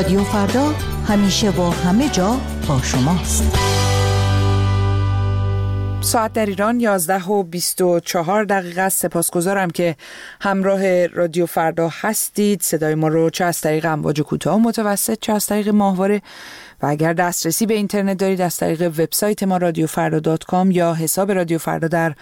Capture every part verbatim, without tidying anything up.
رادیو فردا همیشه و همه جا با شماست. ساعت در ایران یازده و بیست و چهار دقیقه است. سپاسگزارم که همراه رادیو فردا هستید. صدای ما رو چه از طریق امواج کوتاه و متوسط، چه از طریق ماهواره، و اگر دسترسی به اینترنت دارید از طریق وبسایت ما رادیو فردا دات کام یا حساب رادیو فردا در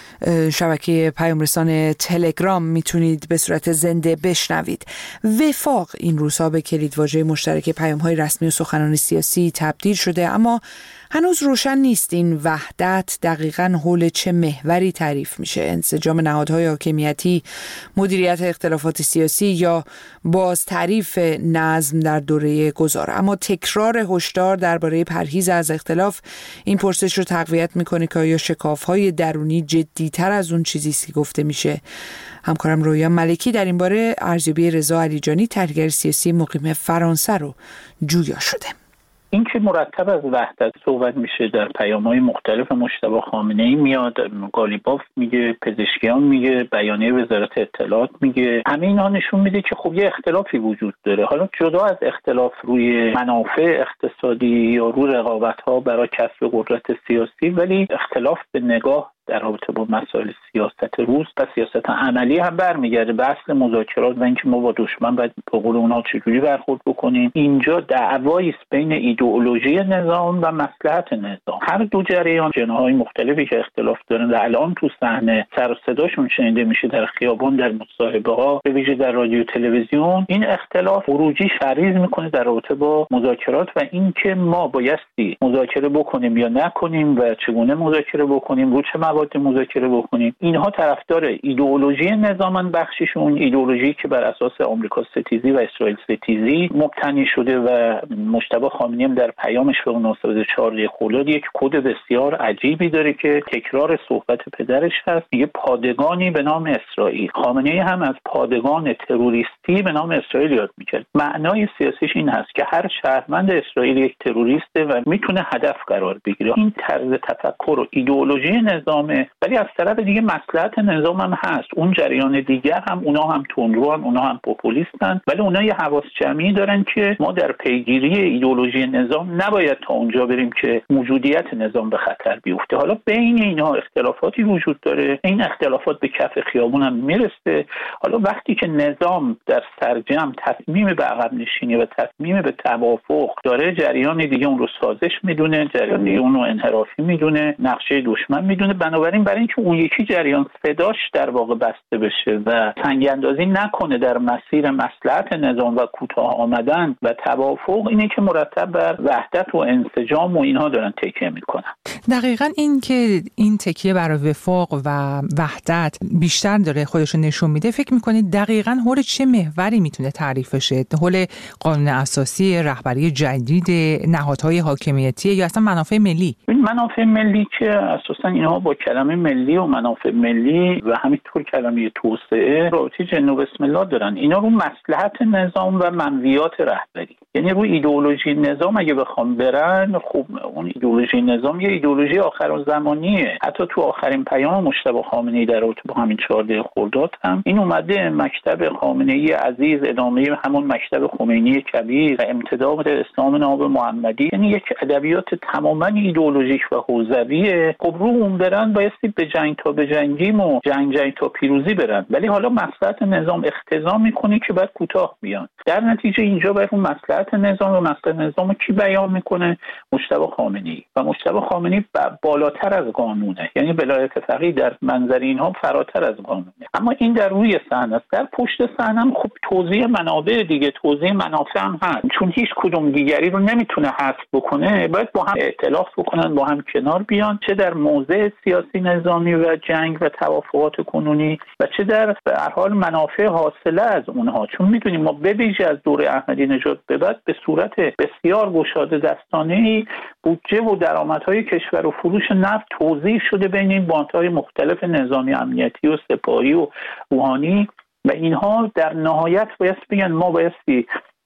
شبکه پیام رسان تلگرام میتونید به صورت زنده بشنوید. وفاق این روزها به کلیدواژه مشترک پیام‌های رسمی و سخنان سیاسی تبدیل شده، اما هنوز روشن نیست این وحدت دقیقاً حول چه محوری تعریف میشه: انسجام نهادهای حاکمیتی، مدیریت اختلافات سیاسی یا باز تعریف نظم در دوره گذار. اما تکرار هشدار درباره پرهیز از اختلاف این پرسش رو تقویت میکنه که آیا شکاف‌های درونی جدی‌تر از اون چیزی است که گفته میشه؟ همکارم رویا ملکی در این باره ارزیابی رضا علیجانی، تحلیلگر سیاسی مقیم فرانسه رو جویا شده. این که مرتب از وحدت صحبت میشه در پیام‌های مختلف مجتبی خامنه‌ای میاد، قالیباف میگه، پزشکیان میگه، بیانیه وزارت اطلاعات میگه، همه اینا نشون میده که خب یه اختلافی وجود داره. حالا جدا از اختلاف روی منافع اقتصادی یا روی رقابت‌ها برای کسب قدرت سیاسی، ولی اختلاف به نگاه در رابطه با مسائل سیاست روز و سیاست عملی هم برمیگرده به اصل مذاکرات و اینکه ما با دشمن باید به قول اونها چجوری برخورد بکنیم. اینجا دعوایی است بین ایدئولوژی نظام و مصلحت نظام. هر دو جریان، جناح‌های مختلفی که اختلاف دارن و الان تو صحنه سر و صداشون شنیده میشه در خیابان، در مصاحبه‌ها، به ویژه در رادیو تلویزیون. این اختلاف خروجی فریض میکنه در رابطه با مذاکرات و اینکه ما بایستی مذاکره بکنیم یا نکنیم و چگونه مذاکره بکنیم، رو چه باید مذاکره بکنیم. اینها طرفدار ایدئولوژی نظامن، بخششون ایدئولوژی که بر اساس آمریکا ستیزی و اسرائیل ستیزی مبتنی شده و مجتبی خامنه‌ای هم در پیامش به مناسبت چهارده خرداد یک کد بسیار عجیبی داره که تکرار صحبت پدرش هست، میگه پادگانی به نام اسرائیل. خامنه‌ای هم از پادگان تروریستی به نام اسرائیل یاد می‌کرد. معنای سیاسیش این هست که هر شهروند اسرائیل یک تروریسته و میتونه هدف قرار بگیره. این طرز تفکر و ایدئولوژی نظام، ولی از طرف دیگه مصلحت نظام هم هست. اون جریان دیگر هم اونا هم تندرو هم اونا هم پوپولیستن، ولی اونا یه حواس جمعی دارن که ما در پیگیری ایدئولوژی نظام نباید تا اونجا بریم که موجودیت نظام به خطر بیفته. حالا بین اینها اختلافاتی وجود داره، این اختلافات به کف خیابون هم میرسه. حالا وقتی که نظام در سرجم تصمیم به عقب نشینی و تصمیم به توافق داره، جریان دیگه اون رو سازش میدونه، جریان دیگه اون رو انحرافی میدونه، نقشه دشمن میدونه. بنابراین برای اینکه اون یکی جریان صداش در واقع بسته بشه و تنگ اندازی نکنه در مسیر مصلحت نظام و کوتاه آمدن و توافق، اینه که مرتب بر وحدت و انسجام و اینها دارن تکیه میکنن. دقیقاً این که این تکیه بر وفاق و وحدت بیشتر داره خودشو نشون میده، فکر میکنید دقیقاً حول چه محوری میتونه تعریف شه؟ حول قانون اساسی، رهبری جدید، نهادهای حاکمیتی یا اصلا منافع ملی؟ این منافع ملی که اساساً اینها با کلمه ملی و منافع ملی و همینطور کلمه توسعه رابطه جنوب بسم الله دارن. اینا رو مصلحت نظام و منویات رهبری، یعنی روی ایدئولوژی نظام اگه بخوام برن، خب اون ایدئولوژی نظام یه ایدئولوژی آخرالزمانیه. حتی تو آخرین پیام مجتبی خامنه‌ای در رابطه با همین چهارده خرداد هم این اومده مکتب خامنه‌ای عزیز ادامه همون مکتب خمینی کبیر و امتداد اسلام ناب محمدی، یعنی یک ادبیات تماما ایدئولوژیک و حوزویه. خب رو اون برن بایستی به جنگ تا به جنگیم و جنگ جنگ تا پیروزی برن، ولی حالا مصلحت نظام اقتضا میکنه که باید کوتاه بیان. در نتیجه اینجا باید اون مصلحت نظام و مصلحت نظام کی بیان میکنه؟ مجتبی خامنه‌ای. و مجتبی خامنه‌ای بالاتر از قانونه، یعنی ولایت فقیه در منظر اینها فراتر از قانونه. اما این در روی صحنه است. در پشت صحنه هم خب توزیع منابع دیگه، توزیع منافع هم هست، چون هیچ کدوم دیگری رو نمیتونه حذف بکنه، باید با هم ائتلاف بکنن، با هم کنار بیان، چه در موضع سیاسی نظامی و جنگ و توافقات کنونی و چه در به هر حال منافع حاصله از اونها. چون میدونیم ما به ویژه از دوره احمدی نژاد به بعد به صورت بسیار گشاده دستانه‌ای بودجه و درآمدهای کشور و فروش نفت توزیع شده بین این باندهای مختلف نظامی، امنیتی و سپاهی و روحانی و اینها در نهایت باید بگن ما بایستی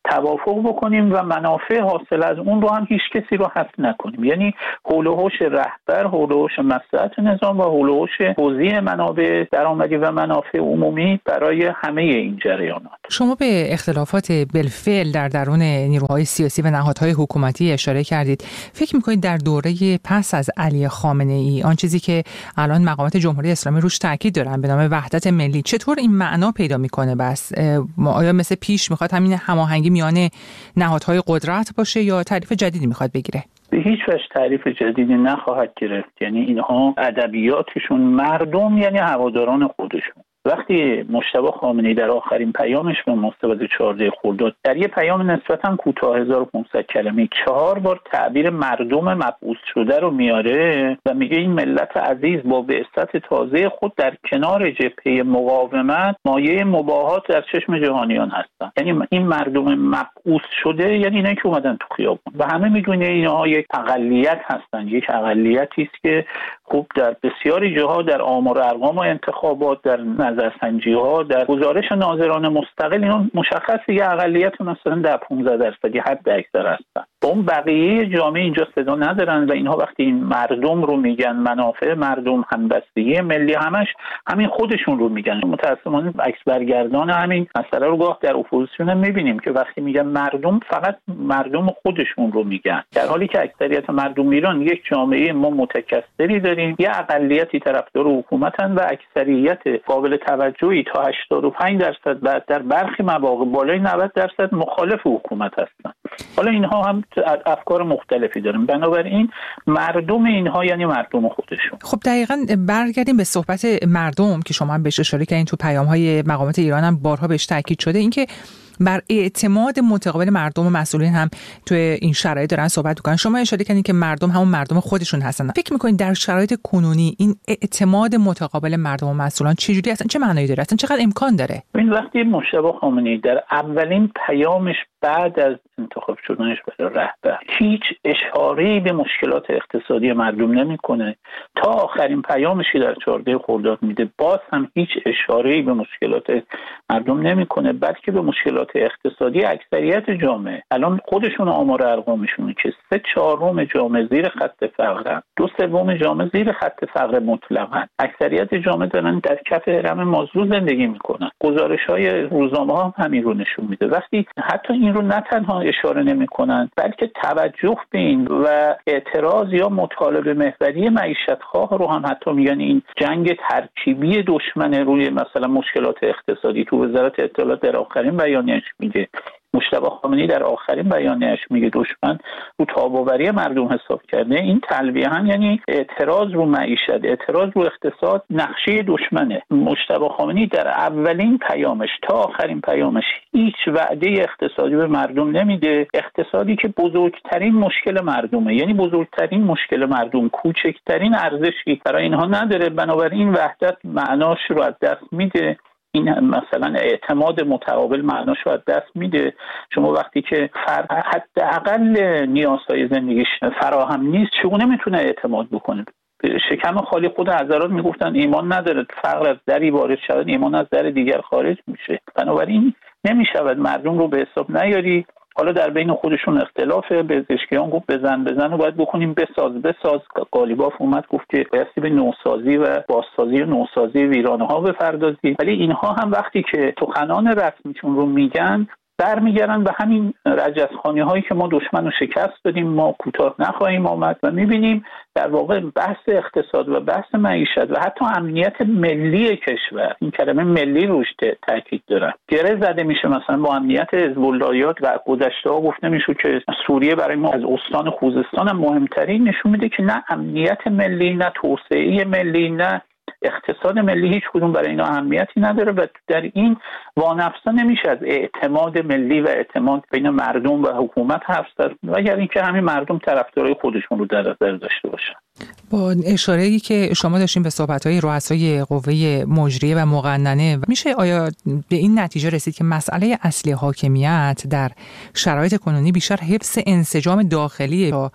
توافق بکنیم و منافع حاصل از اون رو هم هیچ کسی رو حذف نکنیم. یعنی حول و حوش رهبر، حول و حوش مصلحت نظام و حول و حوش توزیع منابع درآمدی و منافع عمومی برای همه این جریانات. شما به اختلافات بالفعل در درون نیروهای سیاسی و نهادهای حکومتی اشاره کردید. فکر می‌کنید در دوره پس از علی خامنه‌ای آن چیزی که الان مقامات جمهوری اسلامی روش تاکید دارن به نام وحدت ملی چطور این معنا پیدا میکنه؟ بس آیا مثل پیش میخواد همین هماهنگی میان نهادهای قدرت باشه یا تعریف جدیدی میخواد بگیره؟ به هیچ وجه تعریف جدیدی نخواهد گرفت. یعنی اینها ادبیاتشون مردم یعنی هواداران خودشون. وقتی مجتبی خامنه‌ای در آخرین پیامش به مستبد چهارده خرداد در یه پیام نسبتاً کوتاه هزار و پانصد کلمه‌ای چهار بار تعبیر مردم مبعوث شده رو میاره و میگه این ملت عزیز با بعثت تازه خود در کنار جبهه مقاومت مایه مباهات در چشم جهانیان هستند. یعنی این مردم مبعوث شده یعنی اینا که اومدن تو خیابون و همه میدونه اینها یک اقلیت هستن، یک اقلیتی است که خب در بسیاری جاها در آمار و ارقام و انتخابات، در نظرسنجی‌ها، در گزارش ناظران مستقل اینا مشخصه یه اقلیت مثلا در پانزده درصد حد اکثر هستن. اون بقیه جامعه اینجا صدا ندارن و اینها وقتی این مردم رو میگن منافع مردم، همبستگی ملی، همش همین خودشون رو میگن. متأسفانه عکس برگردان همین مسئله رو گاه در اپوزیسیون میبینیم که وقتی میگن مردم فقط مردم خودشون رو میگن، در حالی که اکثریت مردم ایران یک جامعه ما متکثری داریم، یه اقلیتی طرفدار حکومتن و اکثریت قابل توجهی تا هشتاد و پنج درصد بعد در برخی مواقع بالای نود درصد مخالف حکومت هستن. حالا اینها هم افکار مختلفی دارن، بنابراین مردم اینها یعنی مردم خودشون. خب دقیقاً برگردیم به صحبت مردم که شما هم بهش اشاره کردین، تو پیام‌های مقامات ایران هم بارها بهش تاکید شده، اینکه بر اعتماد متقابل مردم و مسئولین هم تو این شرایط دارن صحبت می‌کنن. شما اشاره کردین که مردم همون مردم خودشون هستن. فکر می‌کنید در شرایط کنونی این اعتماد متقابل مردم و مسئولان چجوری هستن؟ چه معنایی داره؟ اصلا چقدر امکان داره؟ این وقتی مجتبی خامنه‌ای در اولین پیامش بعد از انتخاب شدنش برای رهبر هیچ اشاره‌ای به مشکلات اقتصادی مردم نمی‌کنه، تا آخرین پیامشی در چهارده خرداد میده باز هم هیچ اشاره‌ای به مشکلات مردم نمی‌کنه، بلکه به مشکلات اقتصادی اکثریت جامعه. الان خودشون آمار ارقامشونه که سه چهارم جامعه زیر خط فقرن، دو سوم جامعه زیر خط فقر مطلقاً. اکثریت جامعه دارن در کف هرم مازلو زندگی میکنن. گزارش‌های روزنامه‌ها هم همین رو نشون میده. وقتی حتی این رو نه تنها اشاره نمیکنن بلکه توجه به این و اعتراض یا مطالبه محوری معیشت‌خواه رو هم حتی میگن این جنگ ترکیبی دشمن روی مثلا مشکلات اقتصادی. تو وزارت اطلاعات در آخرین بیانیه‌اش میگه، مجتبی خامنه‌ای در آخرین بیانیه‌اش میگه دشمن رو تاب‌آوری مردم حساب کرده. این تلویحاً یعنی اعتراض رو معیشت، اعتراض رو اقتصاد نقشه دشمنه. مجتبی خامنه‌ای در اولین پیامش تا آخرین پیامش هیچ وعده اقتصادی به مردم نمیده، اقتصادی که بزرگترین مشکل مردمه، یعنی بزرگترین مشکل مردم، کوچکترین ارزشی برای اینها نداره. بنابراین وحدت معناش رو از دست میده، این مثلا اعتماد متقابل معناش رو از دست میده. شما وقتی که حداقل نیازهای زندگیش فراهم نیست چگونه میتونه اعتماد بکنه؟ شکم خالی خود حضرات میگفتن ایمان نداره، فقر از دری وارد شود ایمان از در دیگر خارج میشه. بنابراین نمیشود مردم رو به حساب نیاری. حالا در بین خودشون اختلافه، پزشکیان گفت بزن بزن رو باید بکنیم بساز بساز. قالیباف اومد گفت که بایستی به نوسازی و بازسازی و نوسازی ویرانه ها بپردازید. ولی اینها هم وقتی که سخنان رسمیشون رو میگن برمیگردن به همین رجزخوانی هایی که ما دشمن رو شکست دادیم، ما کوتاه نخواهیم آمد و میبینیم در واقع بحث اقتصاد و بحث معیشت و حتی امنیت ملی کشور، این کلمه ملی روش تاکید دارن، گره زده میشه. مثلا با امنیت حزب اللهیات و گذشته ها گفته میشه که سوریه برای ما از استان خوزستان هم مهمترین، نشون میده که نه امنیت ملی، نه توسعه ملی، نه اقتصاد ملی، هیچ کدوم برای اینا اهمیتی نداره و در این وانفسا نمیشه از اعتماد ملی و اعتماد بین مردم و حکومت حرف زد، مگر اینکه همین مردم طرفدارای خودشون رو در نظر داشته باشن. با اشاره‌ای که شما داشتین به صحبت‌های رؤسای قوه مجریه و مقننه، میشه آیا به این نتیجه رسید که مسئله اصلی حاکمیت در شرایط کنونی بیشتر حفظ انسجام داخلی یا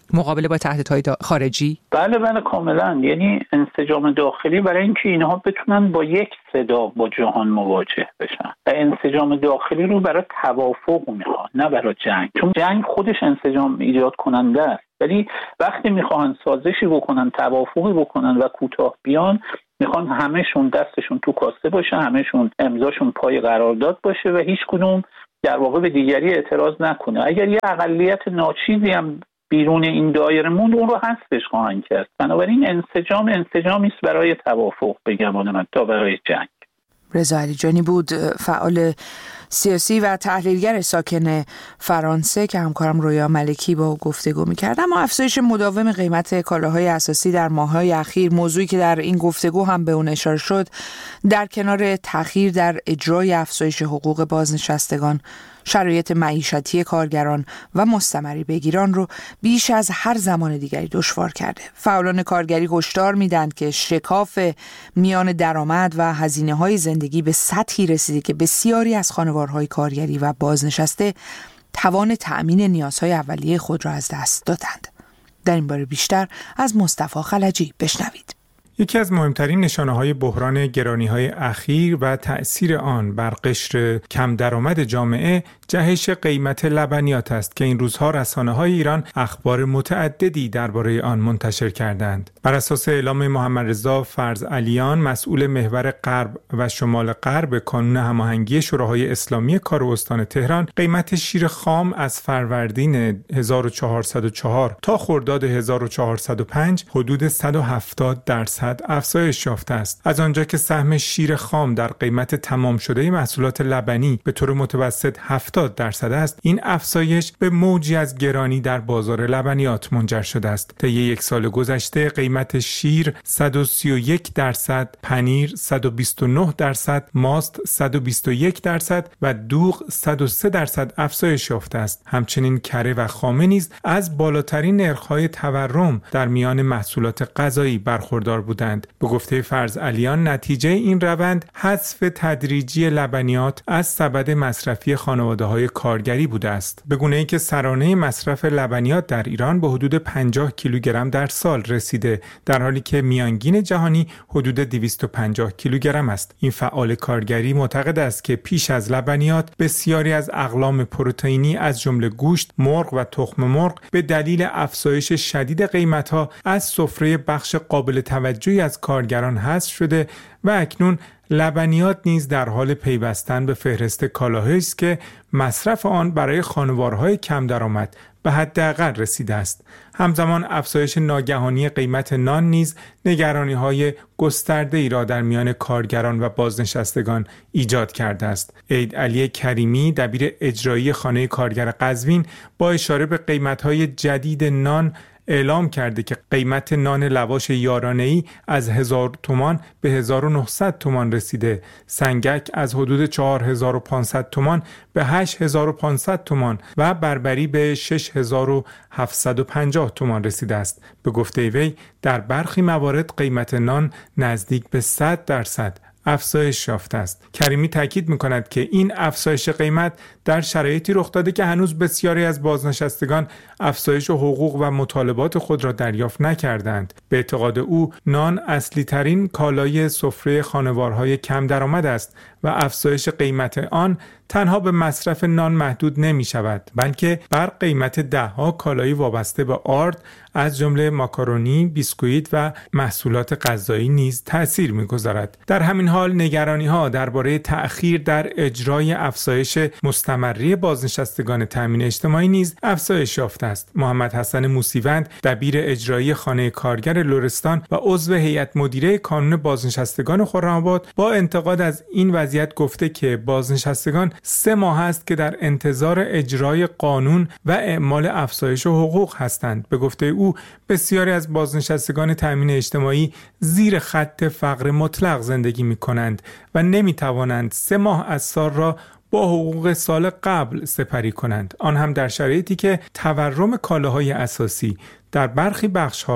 مقابله با تهدیدهای خارجی؟ بله بله کاملا. یعنی انسجام داخلی برای اینکه اینها بتونن با یک صدا با جهان مواجه بشن. و انسجام داخلی رو برای توافق میخوان، نه برای جنگ، چون جنگ خودش انسجام ایجاد کننده است. ولی وقتی میخوان سازشی بکنن، توافقی بکنن و کوتاه بیان، میخوان همهشون دستشون تو کاسه باشه، همهشون امضاشون پای قرارداد باشه و هیچ کدوم در واقع به دیگری اعتراض نکنه. اگر یه اقلیت ناچیزی هم بیرون این دایره موند، اون رو حذفش خواهند کرد. بنابراین انسجام انسجامی است برای توافق به گمان من تا برای جنگ. رضا علیجانی بود، فعال سیاسی و تحلیلگر ساکن فرانسه که همکارم رویا ملکی با گفتگو می‌کرد. اما افزایش مداوم قیمت کالاهای اساسی در ماه‌های اخیر، موضوعی که در این گفتگو هم به اون اشاره شد، در کنار تأخیر در اجرای افزایش حقوق بازنشستگان، شرایط معیشتی کارگران و مستمری بگیران رو بیش از هر زمان دیگری دشوار کرده. فعالان کارگری هشدار میدن که شکاف میان درآمد و هزینه‌های زندگی به سطحی رسیده که بسیاری از خانوارهای کارگری و بازنشسته توان تأمین نیازهای اولیه خود را از دست دادند. در این باره بیشتر از مصطفی خلجی بشنوید. یکی از مهمترین نشانه‌های بحران گرانی‌های اخیر و تأثیر آن بر قشر کم درآمد جامعه جهش قیمت لبنیات است که این روزها رسانه‌های ایران اخبار متعددی درباره آن منتشر کردند. بر اساس اعلام محمد رضا فرزعلیان، مسئول محور غرب و شمال غرب کانون هماهنگی شوراهای اسلامی کار استان تهران، قیمت شیر خام از فروردین هزار و چهارصد و چهار تا خرداد هزار و چهارصد و پنج حدود صد و هفتاد درصد افزایش یافته است. از آنجا که سهم شیر خام در قیمت تمام شده محصولات لبنی به طور متوسط هفتاد درصد است، این افزایش به موجی از گرانی در بازار لبنیات منجر شده است. طی یک سال گذشته قیمت شیر صد و سی و یک درصد، پنیر صد و بیست و نه درصد، ماست صد و بیست و یک درصد و دوغ صد و سه درصد افزایش یافته است. همچنین کره و خامه نیز از بالاترین نرخ‌های تورم در میان محصولات غذایی برخوردار بودند. به گفته فرزعلیان، نتیجه این روند حذف تدریجی لبنیات از سبد مصرفی خانواده‌های کارگری بوده است، به گونه‌ای که سرانه مصرف لبنیات در ایران به حدود پنجاه کیلوگرم در سال رسیده، در حالی که میانگین جهانی حدود دویست و پنجاه کیلوگرم است. این فعال کارگری معتقد است که پیش از لبنیات بسیاری از اقلام پروتئینی از جمله گوشت، مرغ و تخم مرغ به دلیل افزایش شدید قیمت‌ها از سفره بخش قابل توجهی از کارگران حذف شده و اکنون لبنیات نیز در حال پیوستن به فهرست کالاهایی است که مصرف آن برای خانوارهای کم درآمد به حداقل رسیده است. همزمان افزایش ناگهانی قیمت نان نیز نگرانی‌های گسترده‌ای را در میان کارگران و بازنشستگان ایجاد کرده است. عید علی کریمی، دبیر اجرایی خانه کارگر قزوین، با اشاره به قیمت‌های جدید نان اعلام کرده که قیمت نان لواش یارانه‌ای از هزار تومان به هزار و نهصد تومان رسیده، سنگک از حدود چهار هزار و پانصد تومان به هشت هزار و پانصد تومان و بربری به شش هزار و هفتصد و پنجاه تومان رسیده است. به گفته وی در برخی موارد قیمت نان نزدیک به صد درصد افزایش یافته است. کریمی تاکید می‌کند که این افزایش قیمت در شرایطی رخ داده که هنوز بسیاری از بازنشستگان افزایش حقوق و مطالبات خود را دریافت نکردند. به اعتقاد او نان اصلی ترین کالای سفره خانوارهای کم درآمد است و افزایش قیمت آن تنها به مصرف نان محدود نمی شود، بلکه بر قیمت ده ها کالای وابسته به آرد از جمله ماکارونی، بیسکویت و محصولات غذایی نیز تأثیر می گذارد. در همین حال نگرانی ها درباره تأخیر در اجرای افزایش مستمری بازنشستگان تامین اجتماعی نیز افزایش یافته است. محمد حسن موسیوند، دبیر اجرایی خانه کارگر لرستان و عضو هیئت مدیره کانون بازنشستگان خرم‌آباد، با انتقاد از این وضعیت گفته که بازنشستگان سه ماه است که در انتظار اجرای قانون و اعمال افزایش حقوق هستند. به گفته او بسیاری از بازنشستگان تامین اجتماعی زیر خط فقر مطلق زندگی می کنند و نمی توانند سه ماه از سال را با حقوق سال قبل سپری کنند، آن هم در شرایطی که تورم کالاهای اساسی در برخی بخش‌ها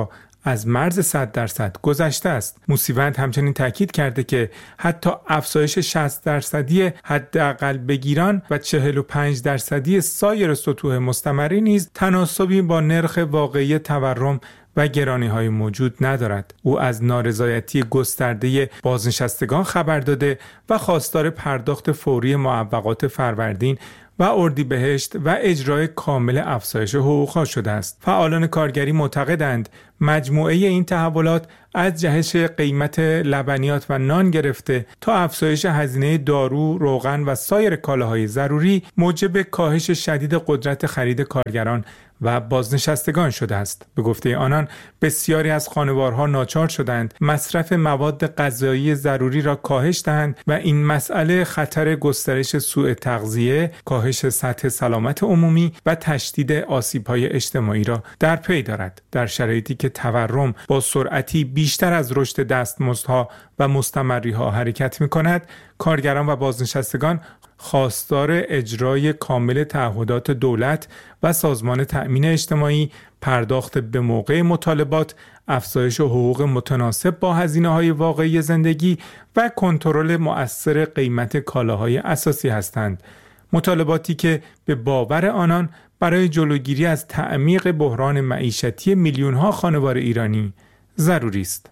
از مرز صد درصد گذشته است. موسیوند همچنین تاکید کرده که حتی افزایش شصت درصدی حداقل بگیران و چهل و پنج درصدی سایر سطوح مستمری نیز تناسبی با نرخ واقعی تورم و گرانی‌های موجود ندارد. او از نارضایتی گسترده بازنشستگان خبر داده و خواستار پرداخت فوری معوقات فروردین و اردیبهشت و اجرای کامل افزایش حقوق‌ها شده است. فعالان کارگری معتقدند مجموعه این تحولات از جهش قیمت لبنیات و نان گرفته تا افزایش هزینه دارو، روغن و سایر کالاهای ضروری موجب کاهش شدید قدرت خرید کارگران و بازنشستگان شده است. به گفته آنان بسیاری از خانوارها ناچار شدند مصرف مواد غذایی ضروری را کاهش دهند و این مسئله خطر گسترش سوء تغذیه، کاهش سطح سلامت عمومی و تشدید آسیب‌های اجتماعی را در پی دارد. در شرایطی که تورم با سرعتی بیشتر از رشد دستمزدها و مستمری‌ها حرکت می‌کند، کارگران و بازنشستگان خواستار اجرای کامل تعهدات دولت و سازمان تأمین اجتماعی، پرداخت به موقع مطالبات، افزایش حقوق متناسب با هزینه‌های واقعی زندگی و کنترل مؤثر قیمت کالاهای اساسی هستند. مطالباتی که به باور آنان برای جلوگیری از تعمیق بحران معیشتی میلیون‌ها خانوار ایرانی ضروری است.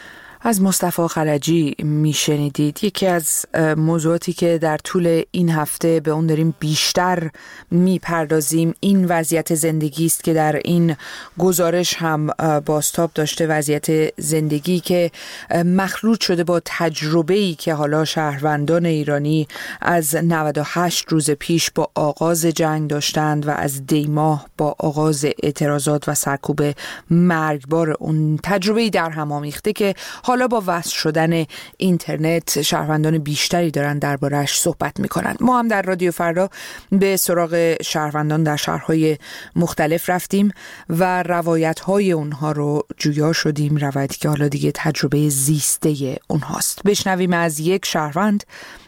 از مصطفی خلجی میشنیدید. یکی از موضوعاتی که در طول این هفته به اون داریم بیشتر میپردازیم این وضعیت زندگی است که در این گزارش هم بازتاب داشته، وضعیت زندگی که مخلوط شده با تجربه‌ای که حالا شهروندان ایرانی از نود و هشت روز پیش با آغاز جنگ داشتند و از دی ماه با آغاز اعتراضات و سرکوب مرگبار اون تجربه‌ای در هم آمیخته که حالا با وصل شدن اینترنت شهروندان بیشتری دارن درباره‌اش صحبت میکنن. ما هم در رادیو فردا به سراغ شهروندان در شهرهای مختلف رفتیم و روایت‌های اونها رو جویا شدیم، روایتی که حالا دیگه تجربه زیسته اونهاست. بشنویم از یک شهروند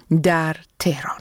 در تهران.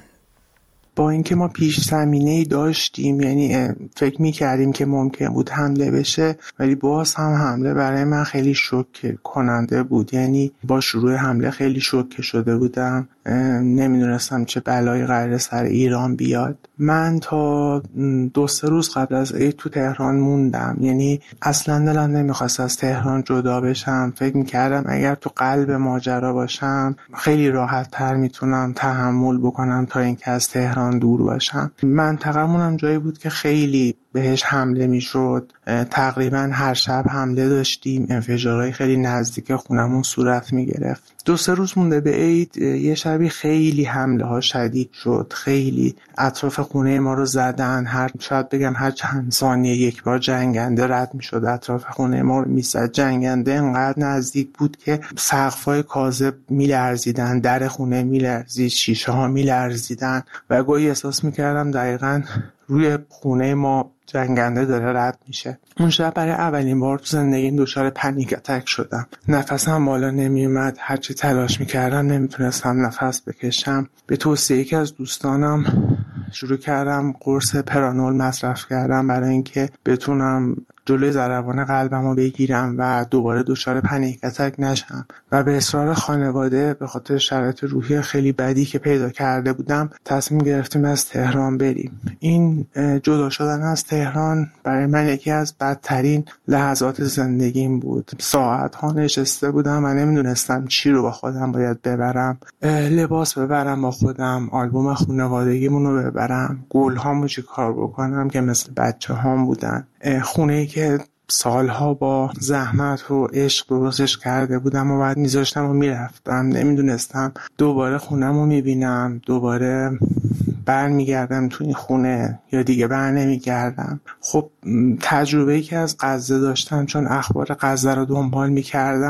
با اینکه ما پیش زمینه‌ای داشتیم، یعنی فکر می‌کردیم که ممکن بود حمله بشه، ولی باز هم حمله برای من خیلی شوکه کننده بود. یعنی با شروع حمله خیلی شوکه شده بودم، نمیدونستم چه بلایی قراره سر ایران بیاد. من تا دو سه روز قبل از عید تو تهران موندم، یعنی اصلا دلم نمیخواست از تهران جدا بشم. فکر میکردم اگر تو قلب ماجرا باشم خیلی راحت تر میتونم تحمل بکنم تا اینکه از تهران دور باشم. منطقمونم جایی بود که خیلی بهش حمله میشد، تقریبا هر شب حمله داشتیم، انفجارهای خیلی نزدیک خونمون صورت میگرفت. دو سه روز مونده به عید یه شبی خیلی حمله ها شدید شد، خیلی اطراف خونه ما رو زدن، هر شاید بگم هر چند ثانیه یک بار جنگنده رد میشد اطراف خونه ما رو میزد. جنگنده انقدر نزدیک بود که سقف‌های کاذب میلرزیدن، در خونه میلرزید، شیشه ها میلرزیدن و گاهی احساس میکردم دقیقاً روی خونه ما جنگنده داره رد میشه. اون شب برای اولین بار تو زندگیم دچار پنیک اتک شدم. نفسم بالا نمیومد، هرچی تلاش میکردم نمیتونستم نفس بکشم. به توصیه یکی از دوستانم شروع کردم قرص پرانول مصرف کردم برای اینکه بتونم جلوی ضربان قلبم رو بگیرم و دوباره دچار پنیک اتک نشم. و به اصرار خانواده به خاطر شرایط روحی خیلی بدی که پیدا کرده بودم تصمیم گرفتیم از تهران بریم. این جدا شدن از تهران برای من یکی از بدترین لحظات زندگیم بود. ساعت ها نشسته بودم و نمیدونستم چی رو با خودم باید ببرم. لباس ببرم با خودم، آلبوم خانوادگیمون رو ببرم، گل هامو چی کار بکنم که مثل بچه هام بودن، خونه‌ای که سالها با زحمت و عشق درستش کرده بودم و بعد میذاشتم و میرفتم. نمیدونستم دوباره خونم رو میبینم، دوباره بر میگردم تو این خونه یا دیگه بر نمیگردم. خب تجربه‌ای که از غزه داشتم، چون اخبار غزه رو دنبال میکردم،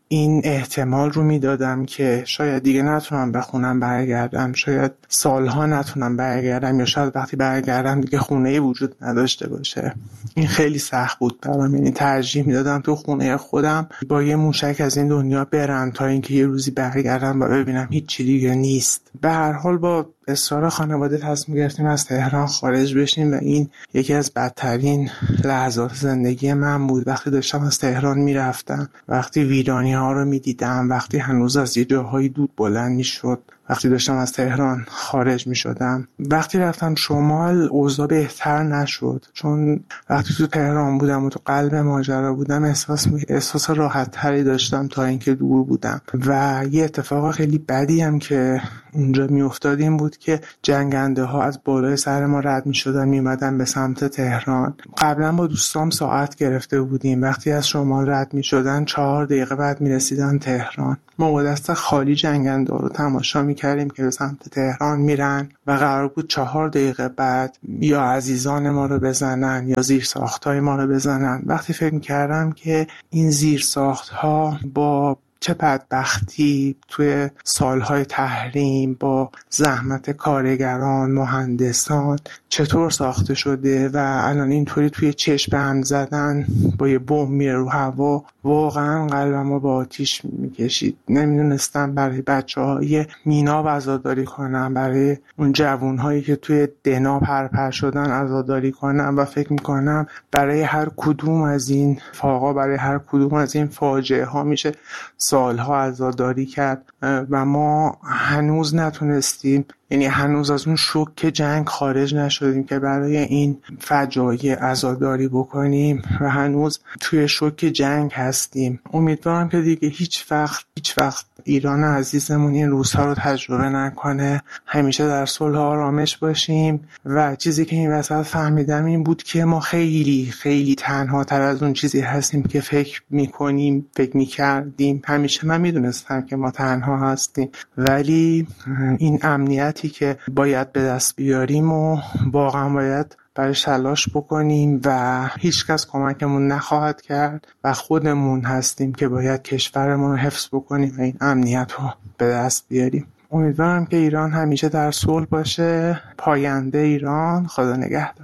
این احتمال رو میدادم که شاید دیگه نتونم به خونم برگردم، شاید سالها نتونم برگردم، یا شاید وقتی برگردم دیگه خونه‌ای وجود نداشته باشه. این خیلی سخت بود برام، یعنی ترجیح میدادم تو خونه خودم با یه موشک از این دنیا برم تا اینکه یه روزی برگردم و ببینم هیچ چیزی دیگه نیست. به هر حال با اصرار خانواده تصمیم گرفتیم از تهران خارج بشیم و این یکی از بدترین لحظات زندگی من بود. وقتی داشتم از تهران میرفتم، وقتی ویرانی ها رو میدیدم، وقتی هنوز از یه جاهای دود بلند میشد، وقتی داشتم از تهران خارج می شدم. وقتی رفتم شمال اوضاع بهتر نشد، چون وقتی تو تهران بودم و تو قلب ماجرا بودم احساس احساس راحت تری داشتم تا اینکه دور بودم. و یه اتفاق خیلی بدی هم که اونجا می افتاد این بود که جنگنده ها از بالای سر ما رد می شدن می اومدن به سمت تهران. قبلا با دوستام ساعت گرفته بودیم، وقتی از شمال رد می شدن چهار دقیقه بعد می رسیدن تهران. ما با دست خالی جنگنده ها رو تماشا می کردیم که به سمت تهران میرن و قرار بود چهار دقیقه بعد یا عزیزان ما رو بزنن یا زیر ساختای ما رو بزنن. وقتی فکر میکردم که این زیر ساختها با چه بدبختی توی سالهای تحریم با زحمت کارگران، مهندسان چطور ساخته شده و الان اینطوری توی چشم هم زدن با یه بمب میره رو هوا، واقعا قلبمو با آتیش میکشید. نمیدونستم برای بچه‌های مینا عزاداری کنم، برای اون جوانهایی که توی دنا پرپر شدن عزاداری کنم و فکر میکنم برای هر کدوم از این فاقا، برای هر کدوم از این فاجعه ها میشه سالها عزاداری کرد و ما هنوز نتونستیم، یعنی هنوز از اون شوک جنگ خارج نشدیم که برای این فجایع عزاداری بکنیم و هنوز توی شوک جنگ هستیم. امیدوارم که دیگه هیچ وقت هیچ وقت ایران عزیزمون این روزها رو تجربه نکنه، همیشه در صلح و آرامش باشیم. و چیزی که این وسط فهمیدم این بود که ما خیلی خیلی تنها تر از اون چیزی هستیم که فکر میکنیم، فکر میکردیم. همیشه من میدونستم که ما تنها هستیم، ولی این امنیتی که باید به دست بیاریم و واقعا باید برایش تلاش بکنیم و هیچ کس کمکمون نخواهد کرد و خودمون هستیم که باید کشورمون رو حفظ بکنیم و این امنیت رو به دست بیاریم. امیدوارم که ایران همیشه در صلح باشه. پاینده ایران. خدا نگهدار.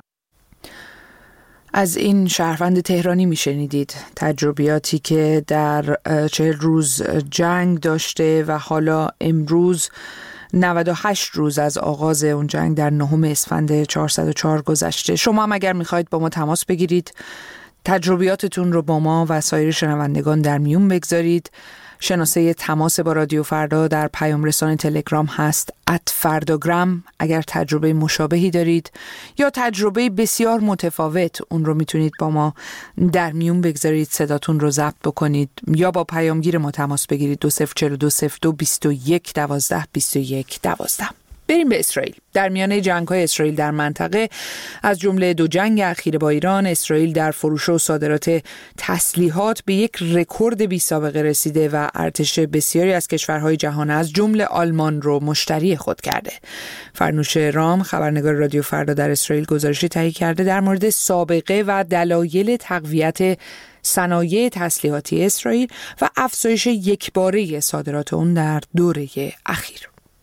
از این شهروند تهرانی میشنیدید تجربیاتی که در چهل روز جنگ داشته و حالا امروز نود و هشت روز از آغاز اون جنگ در نهم اسفند چهارصد و چهار گذشته. شما هم اگر میخواید با ما تماس بگیرید، تجربیاتتون رو با ما و سایر شنوندگان در میون بگذارید، شناسه تماس با رادیو فردا در پیام رسان تلگرام هست ات فرداگرام. اگر تجربه مشابهی دارید یا تجربه بسیار متفاوت، اون رو میتونید با ما در میون بگذارید، صداتون رو ضبط بکنید یا با پیامگیر ما تماس بگیرید. دو صفر چهار دو صفر دو بیست و یک دوازده بیست و یک دوازده. بریم به اسرائیل. در میانه جنگ‌های اسرائیل در منطقه، از جمله دو جنگ اخیر با ایران، اسرائیل در فروش و صادرات تسلیحات به یک رکورد بی‌سابقه رسیده و ارتش بسیاری از کشورهای جهان از جمله آلمان رو مشتری خود کرده. فرنوش رام، خبرنگار رادیو فردا در اسرائیل، گزارشی تهیه کرده در مورد سابقه و دلایل تقویت صنایع تسلیحاتی اسرائیل و افزایش یکباره صادرات اون در دوره اخیر.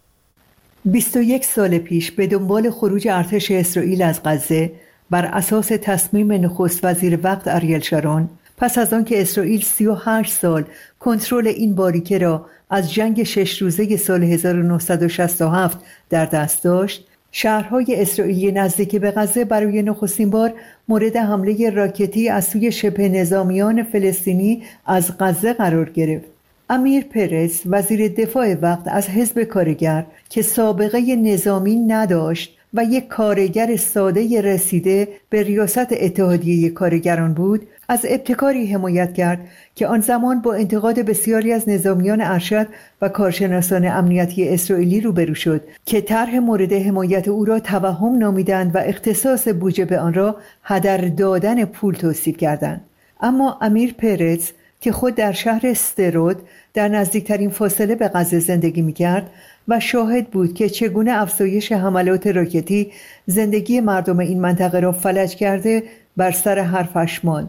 بیست و یک سال پیش به دنبال خروج ارتش اسرائیل از غزه بر اساس تصمیم نخست وزیر وقت اریل شارون، پس از آن که اسرائیل سی و هشت سال کنترل این باریکه را از جنگ شش روزه سال هزار و نهصد و شصت و هفت در دست داشت، شهرهای اسرائیلی نزدیک به غزه برای نخستین بار مورد حمله راکتی از سوی شبه نظامیان فلسطینی از غزه قرار گرفت. امیر پرز، وزیر دفاع وقت از حزب کارگر که سابقه نظامی نداشت و یک کارگر ساده رسیده به ریاست اتحادیه کارگران بود، از ابتکاری حمایت کرد که آن زمان با انتقاد بسیاری از نظامیان ارشد و کارشناسان امنیتی اسرائیلی روبرو شد که طرح مورد حمایت او را توهم نامیدند و اختصاص بودجه به آن را هدر دادن پول توصیف کردند. اما امیر پرز که خود در شهر سدرود در نزدیکترین فاصله به غزه زندگی می‌کرد و شاهد بود که چگونه افزایش حملات راکتی زندگی مردم این منطقه را فلج کرده، بر سر حرفش ماند.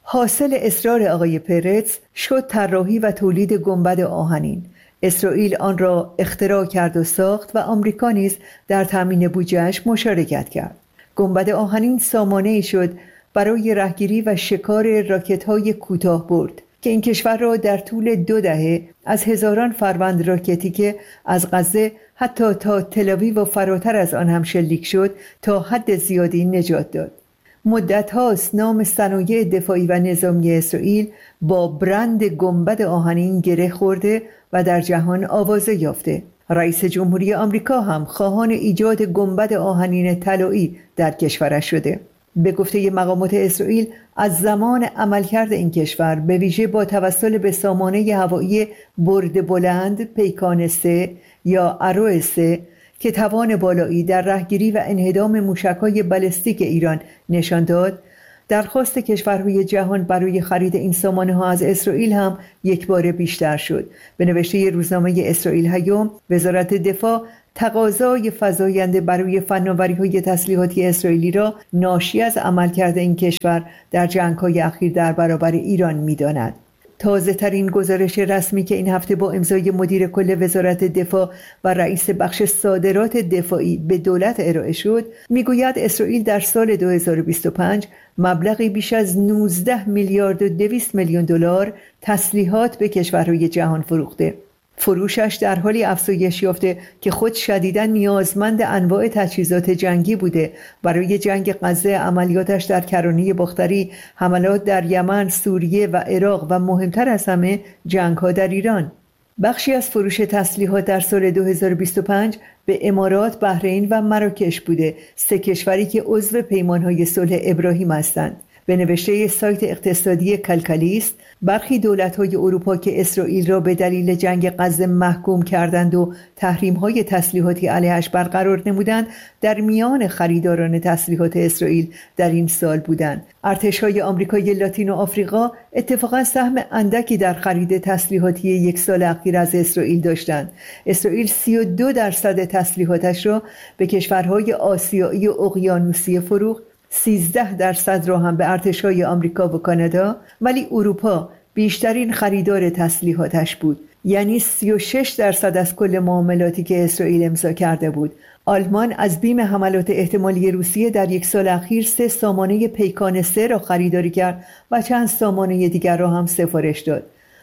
حاصل اصرار آقای پرتز شد طراحی و تولید گنبد آهنین. اسرائیل آن را اختراع کرد و ساخت و آمریکا نیز در تامین بودجه‌اش مشارکت کرد. گنبد آهنین سامانه‌ای شد برای رهگیری و شکار راکت‌های کوتاه برد که این کشور را در طول دو دهه از هزاران فروند راکتی که از غزه حتی تا تل‌آویو و فراتر از آن هم شلیک شد تا حد زیادی نجات داد. مدت هاست نام صنایع دفاعی و نظامی اسرائیل با برند گنبد آهنین گره خورده و در جهان آوازه یافته. رئیس جمهوری آمریکا هم خواهان ایجاد گنبد آهنین طلایی در کشورش شده. به گفته مقامات اسرائیل از زمان عملکرد این کشور به ویژه با توسل به سامانه هوایی برد بلند پیکان سه یا ارو سه که توان بالایی در رهگیری و انهدام موشک‌های بالستیک ایران نشان داد، درخواست کشورهای جهان برای خرید این سامانه‌ها از اسرائیل هم یک بار بیشتر شد. به نوشته روزنامه اسرائیل هیوم، وزارت دفاع تقاضای فزاینده برای فناوری‌های تسلیحاتی اسرائیلی را ناشی از عملکرد این کشور در جنگ‌های اخیر در برابر ایران می‌داند. تازه ترین گزارش رسمی که این هفته با امضای مدیر کل وزارت دفاع و رئیس بخش صادرات دفاعی به دولت ارائه شد میگوید اسرائیل در سال دو هزار و بیست و پنج مبلغی بیش از نوزده میلیارد و دویست میلیون دلار تسلیحات به کشورهای جهان فروخته. فروشش در حالی افزایش یافته که خود شدیداً نیازمند انواع تجهیزات جنگی بوده. برای جنگ غزه عملیاتش در کرانه باختری، حملات در یمن، سوریه و عراق و مهمتر از همه جنگ‌ها در ایران. بخشی از فروش تسلیحات در سال دو هزار و بیست و پنج به امارات، بحرین و مراکش بوده، سه کشوری که عضو پیمان‌های صلح ابراهیم هستند. به نوشته سایت اقتصادی کلکلیست، برخی دولت‌های اروپا که اسرائیل را به دلیل جنگ غزه محکوم کردند و تحریم‌های تسلیحاتی علیهش برقرار نمودند، در میان خریداران تسلیحات اسرائیل در این سال بودند. ارتش‌های آمریکای لاتین و آفریقا اتفاقاً سهم اندکی در خرید تسلیحاتی یک سال اخیر از اسرائیل داشتند. اسرائیل سی و دو درصد تسلیحاتش را به کشورهای آسیایی و اقیانوسیه فروخت، سیزده درصد را هم به ارتش‌های آمریکا و کانادا، ولی اروپا بیشترین خریدار تسلیحاتش بود، یعنی سی و شش درصد از کل معاملاتی که اسرائیل امضا کرده بود. آلمان از بیم حملات احتمالی روسیه در یک سال اخیر سه سامانه پیکان سه را خریداری کرد و چند سامانه دیگر را هم سفارش داد.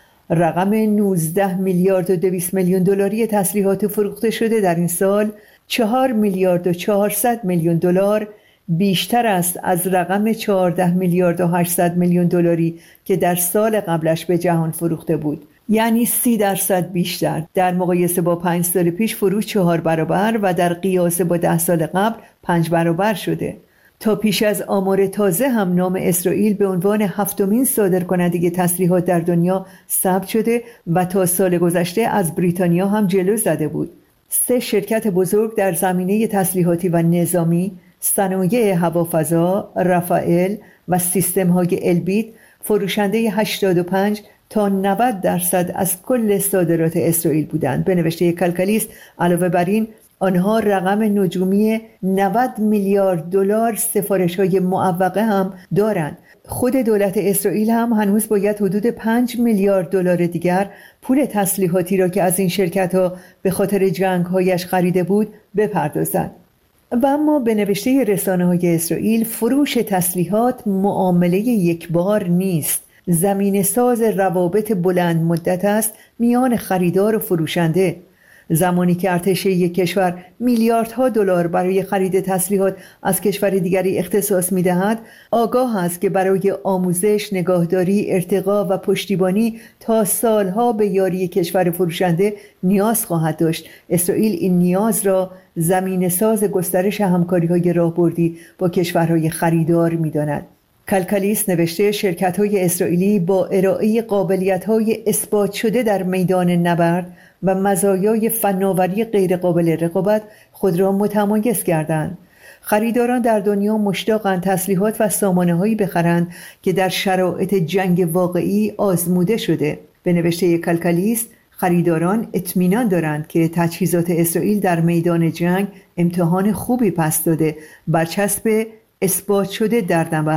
رقم نوزده میلیارد و دویست میلیون دلاری تسلیحات فروخته شده در این سال چهار میلیارد و چهارصد میلیون دلار بیشتر است از رقم چهارده میلیارد و هشتصد میلیون دلاری که در سال قبلش به جهان فروخته بود، یعنی سی درصد بیشتر. در مقایسه با پنج سال پیش فروش چهار برابر و در قیاس با ده سال قبل پنج برابر شده. تا پیش از آمار تازه هم نام اسرائیل به عنوان هفتمین صادرکننده تسلیحات در دنیا ثبت شده و تا سال گذشته از بریتانیا هم جلو زده بود. سه شرکت بزرگ در زمینه تسلیحاتی و نظامی، صنایع هوافضا، رافائل و سیستم‌های البیت، فروشنده هشتاد و پنج تا نود درصد از کل صادرات اسرائیل بودند. به نوشته کلکلیست علاوه بر این، آنها رقم نجومی نود میلیارد دلار سفارش‌های معوقه هم دارند. خود دولت اسرائیل هم هنوز باید حدود پنج میلیارد دلار دیگر پول تسلیحاتی را که از این شرکت‌ها به خاطر جنگ‌هایش خریده بود بپردازد. و اما به نوشته رسانه‌های اسرائیل، فروش تسلیحات معامله یک بار نیست. زمین ساز روابط بلند مدت است میان خریدار و فروشنده. زمانی که ارتش یک کشور میلیاردها دلار برای خرید تسلیحات از کشور دیگری اختصاص می‌دهد، آگاه است که برای آموزش، نگاهداری، ارتقا و پشتیبانی تا سالها به یاری کشور فروشنده نیاز خواهد داشت. اسرائیل این نیاز را زمین ساز گسترش همکاری‌های راهبردی با کشورهای خریدار می‌داند. کلکلیست نوشته شرکت‌های اسرائیلی با ارائه قابلیت‌های اثبات شده در میدان نبرد و مزایای فناوری غیر قابل رقابت خود را متمایز کردند. خریداران در دنیا مشتاقند تسلیحات و سامانه‌هایی بخرند که در شرایط جنگ واقعی آزموده شده. به نوشته کلکلیست، خریداران اطمینان دارند که تجهیزات اسرائیل در میدان جنگ امتحان خوبی پس داده، برچسب اثبات شده در نبرد،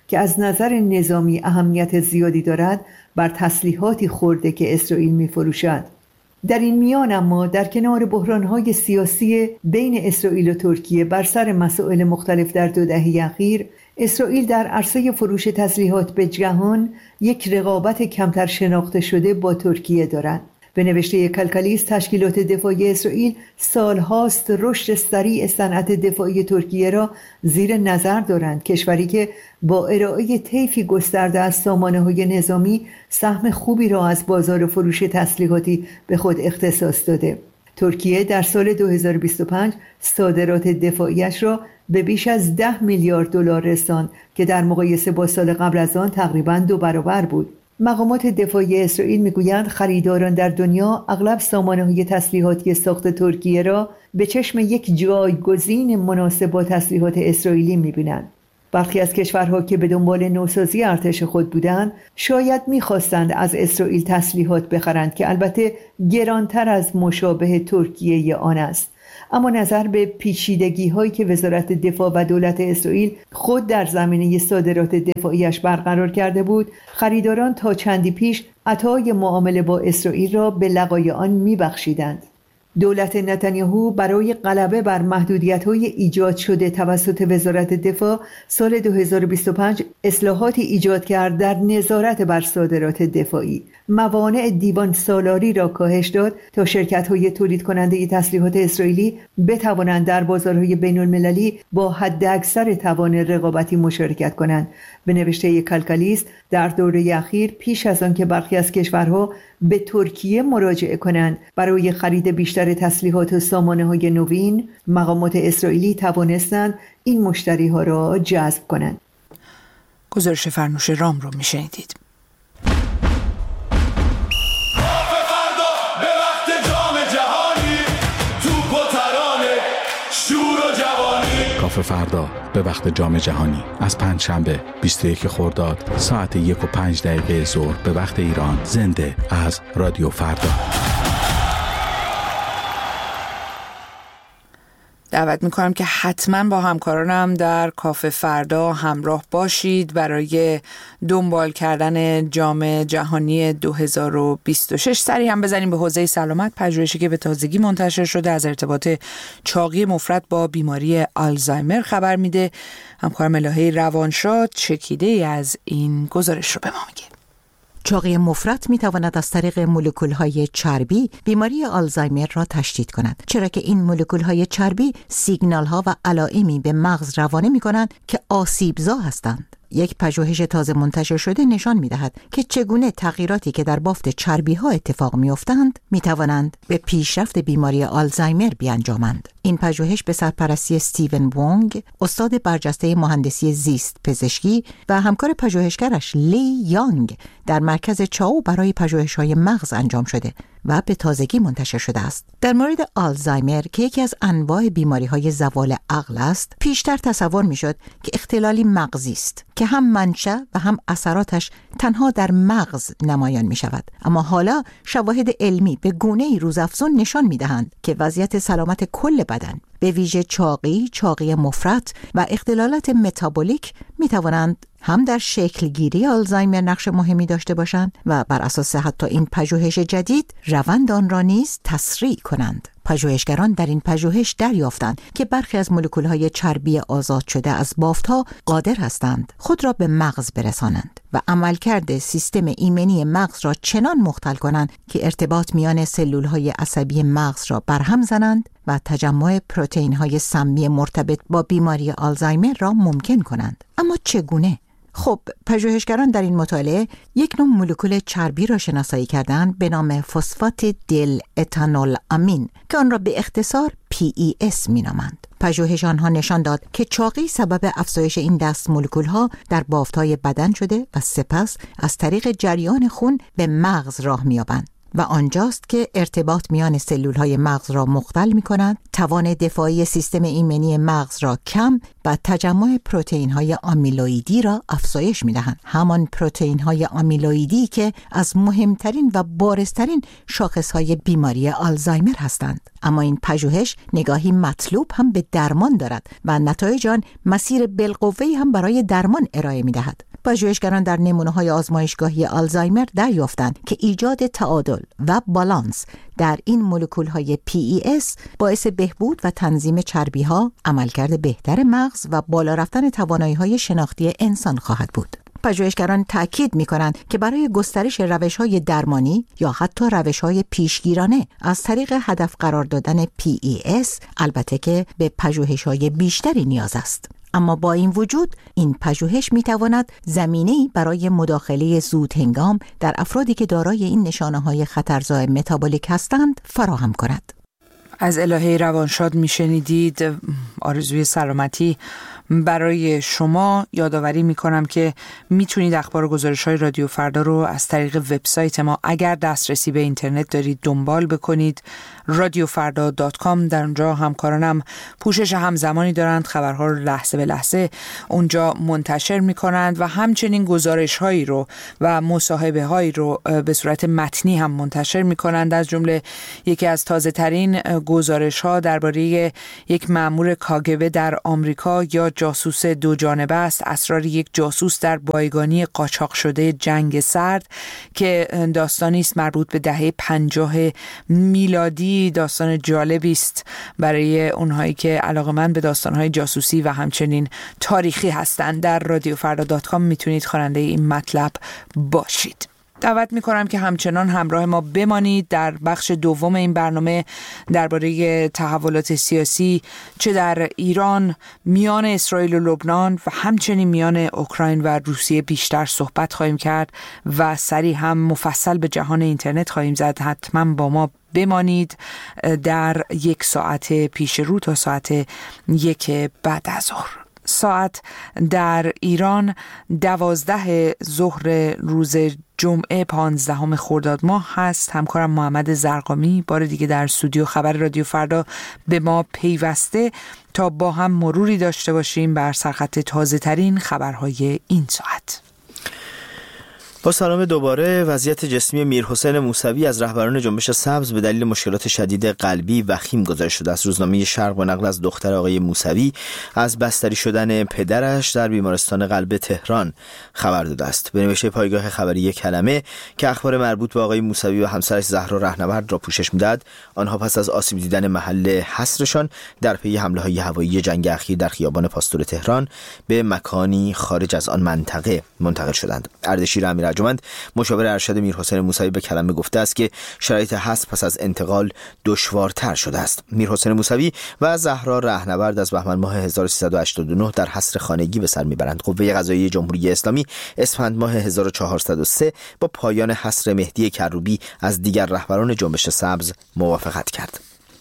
که از نظر نظامی اهمیت زیادی دارد بر تسلیحاتی خورده که اسرائیل می‌فروشد. در این میان اما در کنار بحران‌های سیاسی بین اسرائیل و ترکیه بر سر مسائل مختلف در دو دهه اخیر، اسرائیل در عرصه فروش تسلیحات به جهان یک رقابت کمتر شناخته شده با ترکیه دارد. به نوشته کلکالیست، تشکیلات دفاعی اسرائیل سالهاست رشد سریع صنعت دفاعی ترکیه را زیر نظر دارند، کشوری که با ارائه طیفی گسترده از سامانه‌های نظامی سهم خوبی را از بازار فروش تسلیحاتی به خود اختصاص داده. ترکیه در سال دو هزار و بیست و پنج صادرات دفاعیش را به بیش از ده میلیارد دلار رساند که در مقایسه با سال قبل از آن تقریباً دو برابر بود. مقامات دفاعی اسرائیل میگویند خریداران در دنیا اغلب سامانه‌های تسلیحاتی ساخت ترکیه را به چشم یک جایگزین مناسب با تسلیحات اسرائیلی می‌بینند. برخی از کشورها که به دنبال نوسازی ارتش خود بودند شاید می‌خواستند از اسرائیل تسلیحات بخرند که البته گرانتر از مشابه ترکیه آن است. اما نظر به پیچیدگی‌هایی که وزارت دفاع و دولت اسرائیل خود در زمینه صادرات دفاعیش برقرار کرده بود، خریداران تا چندی پیش عطای معامله با اسرائیل را به لقای آن می‌بخشیدند. دولت نتانیاهو برای غلبه بر محدودیت‌های ایجاد شده توسط وزارت دفاع سال دو هزار و بیست و پنج اصلاحاتی ایجاد کرد در نظارت بر صادرات دفاعی. موانع دیوان سالاری را کاهش داد تا شرکت‌های تولید کننده تسلیحات اسرائیلی بتوانند در بازارهای بین‌المللی با حداکثر توان رقابتی مشارکت کنند. به نوشته کلکالیست، در دوره اخیر پیش از آن که برخی از کشورها به ترکیه مراجعه کنند برای خرید بیشتر تسلیحات و سامانه‌های نوین، مقامات اسرائیلی توانستند این مشتری‌ها را جذب کنند. گزارش فرنوش رام رو میشنیدید. کافه فردا به وقت جام جهانی از پنجشنبه بیست و یک خرداد ساعت یک و پنج دقیقه ظهر به وقت ایران، زنده از رادیو فردا. دعوت میکنم که حتما با همکارانم در کافه فردا همراه باشید برای دنبال کردن جام جهانی دو هزار و بیست و شش. سری هم بزنیم به حوزه سلامت. پژوهشی که به تازگی منتشر شده از ارتباط چاقی مفرط با بیماری آلزایمر خبر میده. همکارم الهه روانشاد چکیده‌ای از این گزارش رو به ما میگه. چاقی مفرط می تواند از طریق مولکول‌های چربی بیماری آلزایمر را تشدید کند، چرا که این مولکول‌های چربی سیگنال‌ها و علائمی به مغز روانه می‌کنند که آسیبزا هستند. یک پژوهش تازه منتشر شده نشان می‌دهد که چگونه تغییراتی که در بافت چربی‌ها اتفاق می‌افتند می‌توانند به پیشرفت بیماری آلزایمر بیانجامند. این پژوهش به سرپرستی استیون وونگ، استاد برجسته مهندسی زیست پزشکی و همکار پژوهشگرش لی یانگ در مرکز چاو برای پژوهش‌های مغز انجام شده و به تازگی منتشر شده است. در مورد آلزایمر که یکی از انواع بیماری‌های زوال عقل است، پیشتر تصور می‌شد که اختلالی مغزی است که هم منشأ و هم اثراتش تنها در مغز نمایان می‌شود. اما حالا شواهد علمی به گونه‌ای روزافزون نشان می‌دهند که وضعیت سلامت کل بدن، به ویژه چاقی، چاقی مفرط و اختلالات متابولیک می‌توانند هم در شکلگیری آلزایمر نقش مهمی داشته باشند و بر اساس حتی این پژوهش جدید روند آن را نیز تسریع کنند. پژوهشگران در این پژوهش دریافتند که برخی از مولکول‌های چربی آزاد شده از بافت‌ها قادر هستند خود را به مغز برسانند و عملکرد سیستم ایمنی مغز را چنان مختل کنند که ارتباط میان سلول‌های عصبی مغز را برهم زنند و تجمع پروتئین‌های سمی مرتبط با بیماری آلزایمر را ممکن کنند. اما چگونه؟ خب، پژوهشگران در این مطالعه یک نوع مولکول چربی را شناسایی کردند به نام فسفات دل اتانول امین که آن را به اختصار پی ای اس می‌نامند. پژوهش آنها نشان داد که چاقی سبب افزایش این دست مولکول‌ها در بافت‌های بدن شده و سپس از طریق جریان خون به مغز راه می‌یابند و آنجاست که ارتباط میان سلولهای مغز را مختل می کنند، توان دفاعی سیستم ایمنی مغز را کم و تجمع پروتئین‌های آمیلویدی را افزایش می دهند. همان پروتئین‌های آمیلویدی که از مهمترین و بارزترین شاخصهای بیماری آلزایمر هستند. اما این پژوهش نگاهی مطلوب هم به درمان دارد و نتایج آن مسیر بالقوه‌ای هم برای درمان ارائه می دهد. پژوهشگران در نمونه‌های آزمایشگاهی آلزایمر دریافتند که ایجاد تعادل و بالانس در این مولکول‌های پی ای اس باعث بهبود و تنظیم چربی‌ها، عملکرد بهتر مغز و بالا رفتن توانایی‌های شناختی انسان خواهد بود. پژوهشگران تأکید می‌کنند که برای گسترش روش‌های درمانی یا حتی روش‌های پیشگیرانه از طریق هدف قرار دادن پی ای اس، البته که به پژوهش‌های بیشتری نیاز است. اما با این وجود این پژوهش می‌تواند زمینه‌ای برای مداخله زود هنگام در افرادی که دارای این نشانه‌های خطرزای متابولیک هستند فراهم کند. از الهه روانشاد میشنیدید. آرزوی سلامتی برای شما. یادآوری میکنم که میتونید اخبار و گزارش‌های رادیو فردا رو از طریق وبسایت ما اگر دسترسی به اینترنت دارید دنبال بکنید، رادیو فردا دات کام. در اونجا همکارانم پوشش همزمانی دارند، خبرها رو لحظه به لحظه اونجا منتشر میکنند و همچنین گزارش‌هایی رو و مصاحبه‌هایی رو به صورت متنی هم منتشر میکنند. از جمله یکی از تازه‌ترین گزارش‌ها درباره یک مأمور کاگبه در آمریکا یا جاسوس دو جانبه است، اسرار یک جاسوس در بایگانی قاچاق شده جنگ سرد، که داستانی است مربوط به دهه پنجاه میلادی. داستان جالبی است برای اونهایی که علاقه‌مند به داستان‌های جاسوسی و همچنین تاریخی هستند. در رادیو فردا دات کام میتونید خواننده این مطلب باشید. دعوت میکنم که همچنان همراه ما بمانید. در بخش دوم این برنامه درباره تحولات سیاسی چه در ایران، میان اسرائیل و لبنان و همچنین میان اوکراین و روسیه بیشتر صحبت خواهیم کرد و سریع هم مفصل به جهان اینترنت خواهیم زد. حتما با ما بمانید در یک ساعت پیش رو تا ساعت یک بعد از ظهر. ساعت در ایران دوازده ظهر روز جمعه پانزدهم خرداد ماه هست. همکارم محمد زرقامی بار دیگه در استودیو خبر رادیو فردا به ما پیوسته تا با هم مروری داشته باشیم بر سرخط تازه ترین خبرهای این ساعت. با سلام دوباره. وضعیت جسمی میرحسین موسوی از رهبران جنبش سبز به دلیل مشکلات شدید قلبی وخیم گزارش شده است. روزنامه شرق با نقل از دختر آقای موسوی از بستری شدن پدرش در بیمارستان قلب تهران خبر داده است. به نوشته پایگاه خبری کلمه که اخبار مربوط به آقای موسوی و همسرش زهرا رهنورد را پوشش می‌دهد، آنها پس از آسیب دیدن محل حصرشان در پی حمله‌های هوایی جنگ اخیر در خیابان پاستور تهران به مکانی خارج از آن منطقه منتقل شدند. اردشیر امیر ارجمند مشاور ارشد میرحسین موسوی به کلمه گفته است که شرایط حبس پس از انتقال دشوارتر شده است. میرحسین موسوی و زهرا رهنورد از بهمن ماه هزار و سیصد و هشتاد و نه در حصر خانگی به سر میبرند. قوه قضاییه جمهوری اسلامی اسفند ماه هزار و چهارصد و سه با پایان حصر مهدی کروبی از دیگر رهبران جنبش سبز موافقت کرد.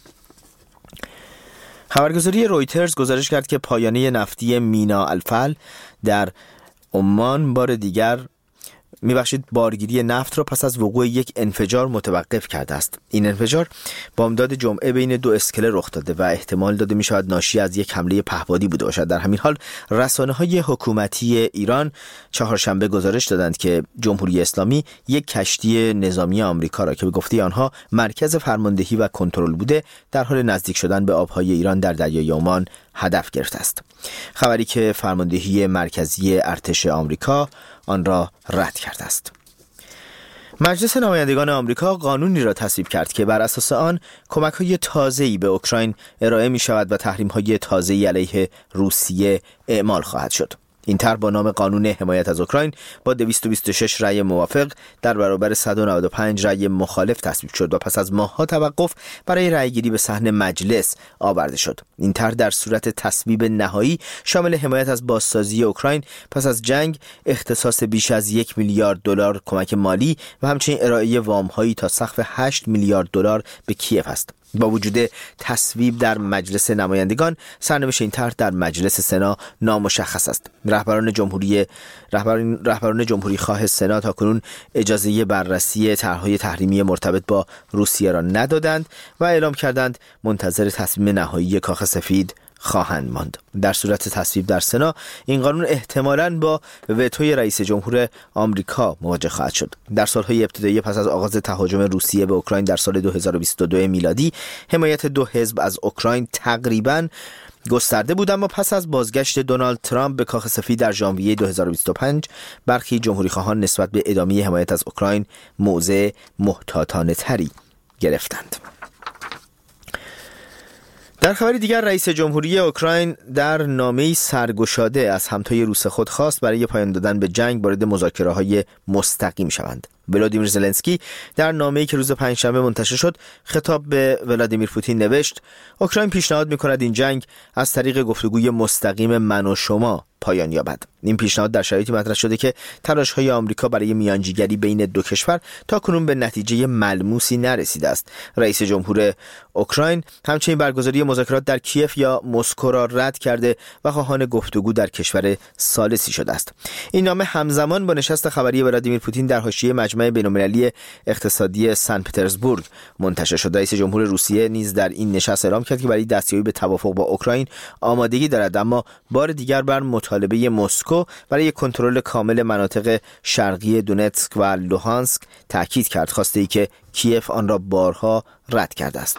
خبرگزاری رویترز گزارش کرد که پایانه نفتی مینا الفل در عمان بار دیگر میبخشید بارگیری نفت را پس از وقوع یک انفجار متوقف کرده است. این انفجار بامداد جمعه بین دو اسکله رخ داده و احتمال داده میشود ناشی از یک حمله پهپادی بوده باشد. در همین حال رسانه‌های حکومتی ایران چهارشنبه گزارش دادند که جمهوری اسلامی یک کشتی نظامی آمریکا را که به گفته آنها مرکز فرماندهی و کنترل بوده در حال نزدیک شدن به آبهای ایران در دریای عمان هدف گرفته است. خبری که فرماندهی مرکزی ارتش آمریکا آن را رد کرده است. مجلس نمایندگان آمریکا قانونی را تصویب کرد که بر اساس آن کمک‌های تازه‌ای به اوکراین ارائه می‌شود و تحریم‌های تازه‌ای علیه روسیه اعمال خواهد شد. این طرح با نام قانون حمایت از اوکراین با دویست و بیست و شش رأی موافق در برابر صد و نود و پنج رأی مخالف تصویب شد و پس از ماه‌ها توقف برای رأیگیری به صحن مجلس آورده شد. این طرح در صورت تصویب نهایی شامل حمایت از بازسازی اوکراین پس از جنگ، اختصاص بیش از یک میلیارد دلار کمک مالی و همچنین ارائه وام‌هایی تا سقف هشت میلیارد دلار به کیف است. با وجود تصویب در مجلس نمایندگان، سرنوشت این طرح در مجلس سنا نامشخص است. رهبران جمهوری رهبران, رهبران جمهوری خواه سنا تاکنون اجازه بررسی طرح‌های تحریمی مرتبط با روسیه را ندادند و اعلام کردند منتظر تصمیم نهایی کاخ سفید خواهند ماند. در صورت تصویب در سنا، این قانون احتمالاً با وتوی رئیس جمهور آمریکا مواجه خواهد شد. در سالهای ابتدایی پس از آغاز تهاجم روسیه به اوکراین در سال دو هزار و بیست و دو میلادی، حمایت دو حزب از اوکراین تقریباً گسترده بود، اما پس از بازگشت دونالد ترامپ به کاخ سفید در ژانویه دو هزار و بیست و پنج، برخی جمهوری‌خواهان نسبت به ادامه حمایت از اوکراین موضع محتاطانه تری گرفتند. در خبری دیگر، رئیس جمهوری اوکراین در نامه‌ای سرگشاده از همتای روس خود خواست برای پایان دادن به جنگ وارد مذاکره‌های مستقیم شوند. ولادیمیر زلنسکی در نامه‌ای که روز پنجشنبه منتشر شد خطاب به ولادیمیر پوتین نوشت: اوکراین پیشنهاد می‌کند این جنگ از طریق گفتگوی مستقیم من و شما پایان یابد. این پیشنهاد در شرایطی مطرح شده که تلاش‌های آمریکا برای میانجیگری بین دو کشور تاکنون به نتیجه ملموسی نرسیده است. رئیس جمهور اوکراین همچنین برگزاری مذاکرات در کیف یا مسکو را رد کرده و خواهان گفتگو در کشور ثالثی شده است. این نامه همزمان با نشست خبری ولادیمیر پوتین در حاشیه مجمع بین‌المللی اقتصادی سن پترزبورگ منتشر شد. رئیس جمهور روسیه نیز در این نشست اعلام کرد که برای دستیابی به توافق با اوکراین آمادگی دارد، اما بار دیگر بر مطالبه مسکو برای کنترل کامل مناطق شرقی دونتسک و لوهانسک تاکید کرد، خواسته ای که کیف آن را بارها رد کرده است.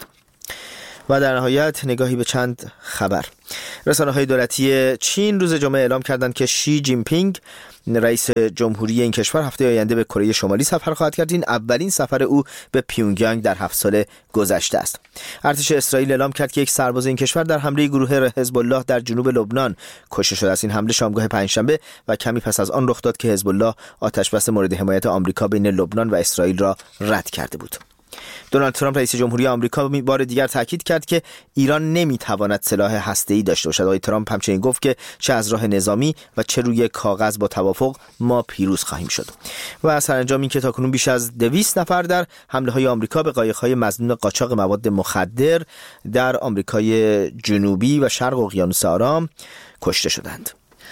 و در نهایت نگاهی به چند خبر. رسانه‌های دولتی چین روز جمعه اعلام کردند که شی جین پینگ رئیس جمهوری این کشور هفته آینده به کره شمالی سفر خواهد کرد. این اولین سفر او به پیونگیانگ در هفت سال گذشته است. ارتش اسرائیل اعلام کرد که یک سرباز این کشور در حمله گروه حزب الله در جنوب لبنان کشته شده است. این حمله شامگاه پنجشنبه و کمی پس از آن رخ داد که حزب الله آتشبس مورد حمایت آمریکا بین لبنان و اسرائیل را رد کرده بود. دونالد ترامپ رئیس جمهوری آمریکا بار دیگر تاکید کرد که ایران نمیتواند سلاح هسته‌ای داشته باشد. آقای ترامپ همچنین گفت که چه از راه نظامی و چه روی کاغذ با توافق ما پیروز خواهیم شد. و سرانجام این که تاکنون بیش از دویست نفر در حمله‌های آمریکا به قایق‌های مظنون قاچاق مواد مخدر در آمریکای جنوبی و شرق اقیانوس آرام کشته شدند.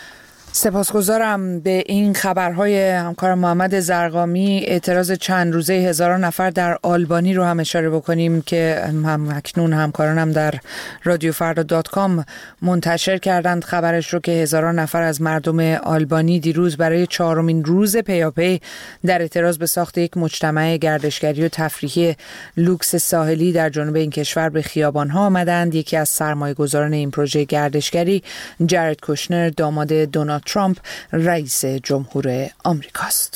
سپاسگزارم. به این خبرهای همکار محمد زرقامی اعتراض چند روزه هزاران نفر در آلبانی رو هم اشاره بکنیم که هم اکنون همکارانم در رادیو فردا دات کام منتشر کردند خبرش رو که هزاران نفر از مردم آلبانی دیروز برای چهارمین روز پیاپی در اعتراض به ساخت یک مجتمع گردشگری و تفریحی لوکس ساحلی در جنوب این کشور به خیابان‌ها آمدند. یکی از سرمایه‌گذاران این پروژه گردشگری، جارد کوشنر، داماد دونالد ترامپ رئیس جمهور آمریکاست.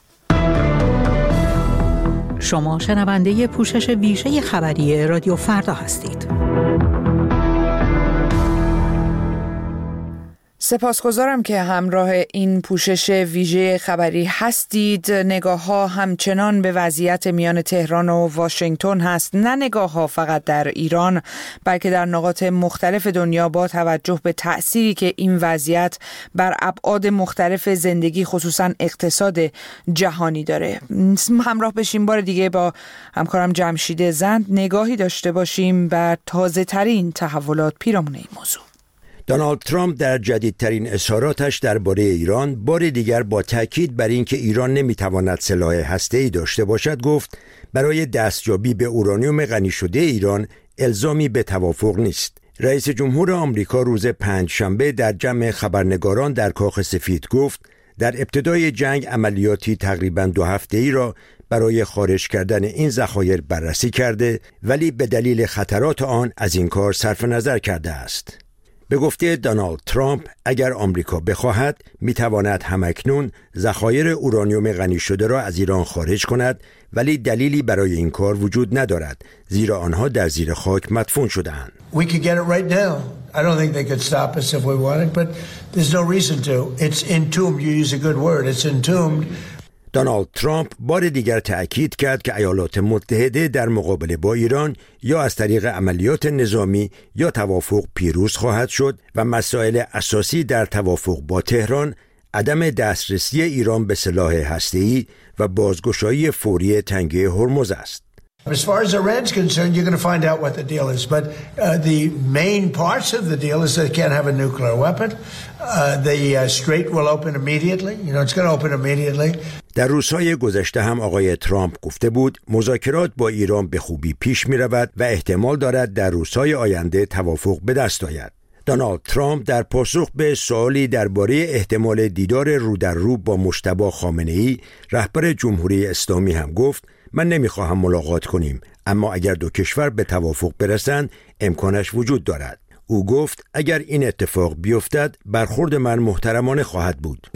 شما شنونده پوشش ویژه خبری رادیو فردا هستید. سپاسگزارم که همراه این پوشش ویژه خبری هستید. نگاه ها همچنان به وضعیت میان تهران و واشنگتن هست، نه نگاه ها فقط در ایران بلکه در نقاط مختلف دنیا با توجه به تأثیری که این وضعیت بر ابعاد مختلف زندگی خصوصا اقتصاد جهانی داره. همراه بشیم بار دیگه با همکارم جمشید زند نگاهی داشته باشیم بر تازه ترین تحولات پیرامون این موضوع. دونالد ترامپ در جدیدترین اظهاراتش درباره ایران بار دیگر با تاکید بر اینکه ایران نمیتواند سلاح هسته‌ای داشته باشد گفت برای دستیابی به اورانیوم غنی شده ایران الزامی به توافق نیست. رئیس جمهور آمریکا روز پنجشنبه در جمع خبرنگاران در کاخ سفید گفت در ابتدای جنگ عملیاتی تقریباً دو هفته‌ای را برای خارج کردن این ذخایر بررسی کرده ولی به دلیل خطرات آن از این کار صرف نظر کرده است. به گفته دونالد ترامپ اگر آمریکا بخواهد میتواند همکنون ذخایر اورانیوم غنی شده را از ایران خارج کند، ولی دلیلی برای این کار وجود ندارد زیرا آنها در زیر خاک مدفون شده‌اند. We could get it right now. I don't think they could stop us if we wanted, but there's no reason to. It's entombed. You use a good word. It's entombed. دونالد ترامپ بار دیگر تأکید کرد که ایالات متحده در مقابله با ایران یا از طریق عملیات نظامی یا توافق پیروز خواهد شد و مسائل اساسی در توافق با تهران عدم دسترسی ایران به سلاح هسته‌ای و بازگشایی فوری تنگه هرمز است. As far as Iran's concerned, you're going to find out what the deal is. But uh, the main parts of the deal is they can't have a nuclear weapon. Uh, the uh, strait will open immediately. You know, it's going to open immediately. در روزهای گذشته هم آقای ترامپ گفته بود مذاکرات با ایران به خوبی پیش می رود و احتمال دارد در روزهای آینده توافق به دست آید. دونالد ترامپ در پاسخ به سوالی درباره احتمال دیدار رو در رو با مجتبی خامنه‌ای رهبر جمهوری اسلامی هم گفت من نمیخواهم ملاقات کنیم، اما اگر دو کشور به توافق برسند امکانش وجود دارد. او گفت اگر این اتفاق بیفتد برخورد من محترمانه خواهد بود.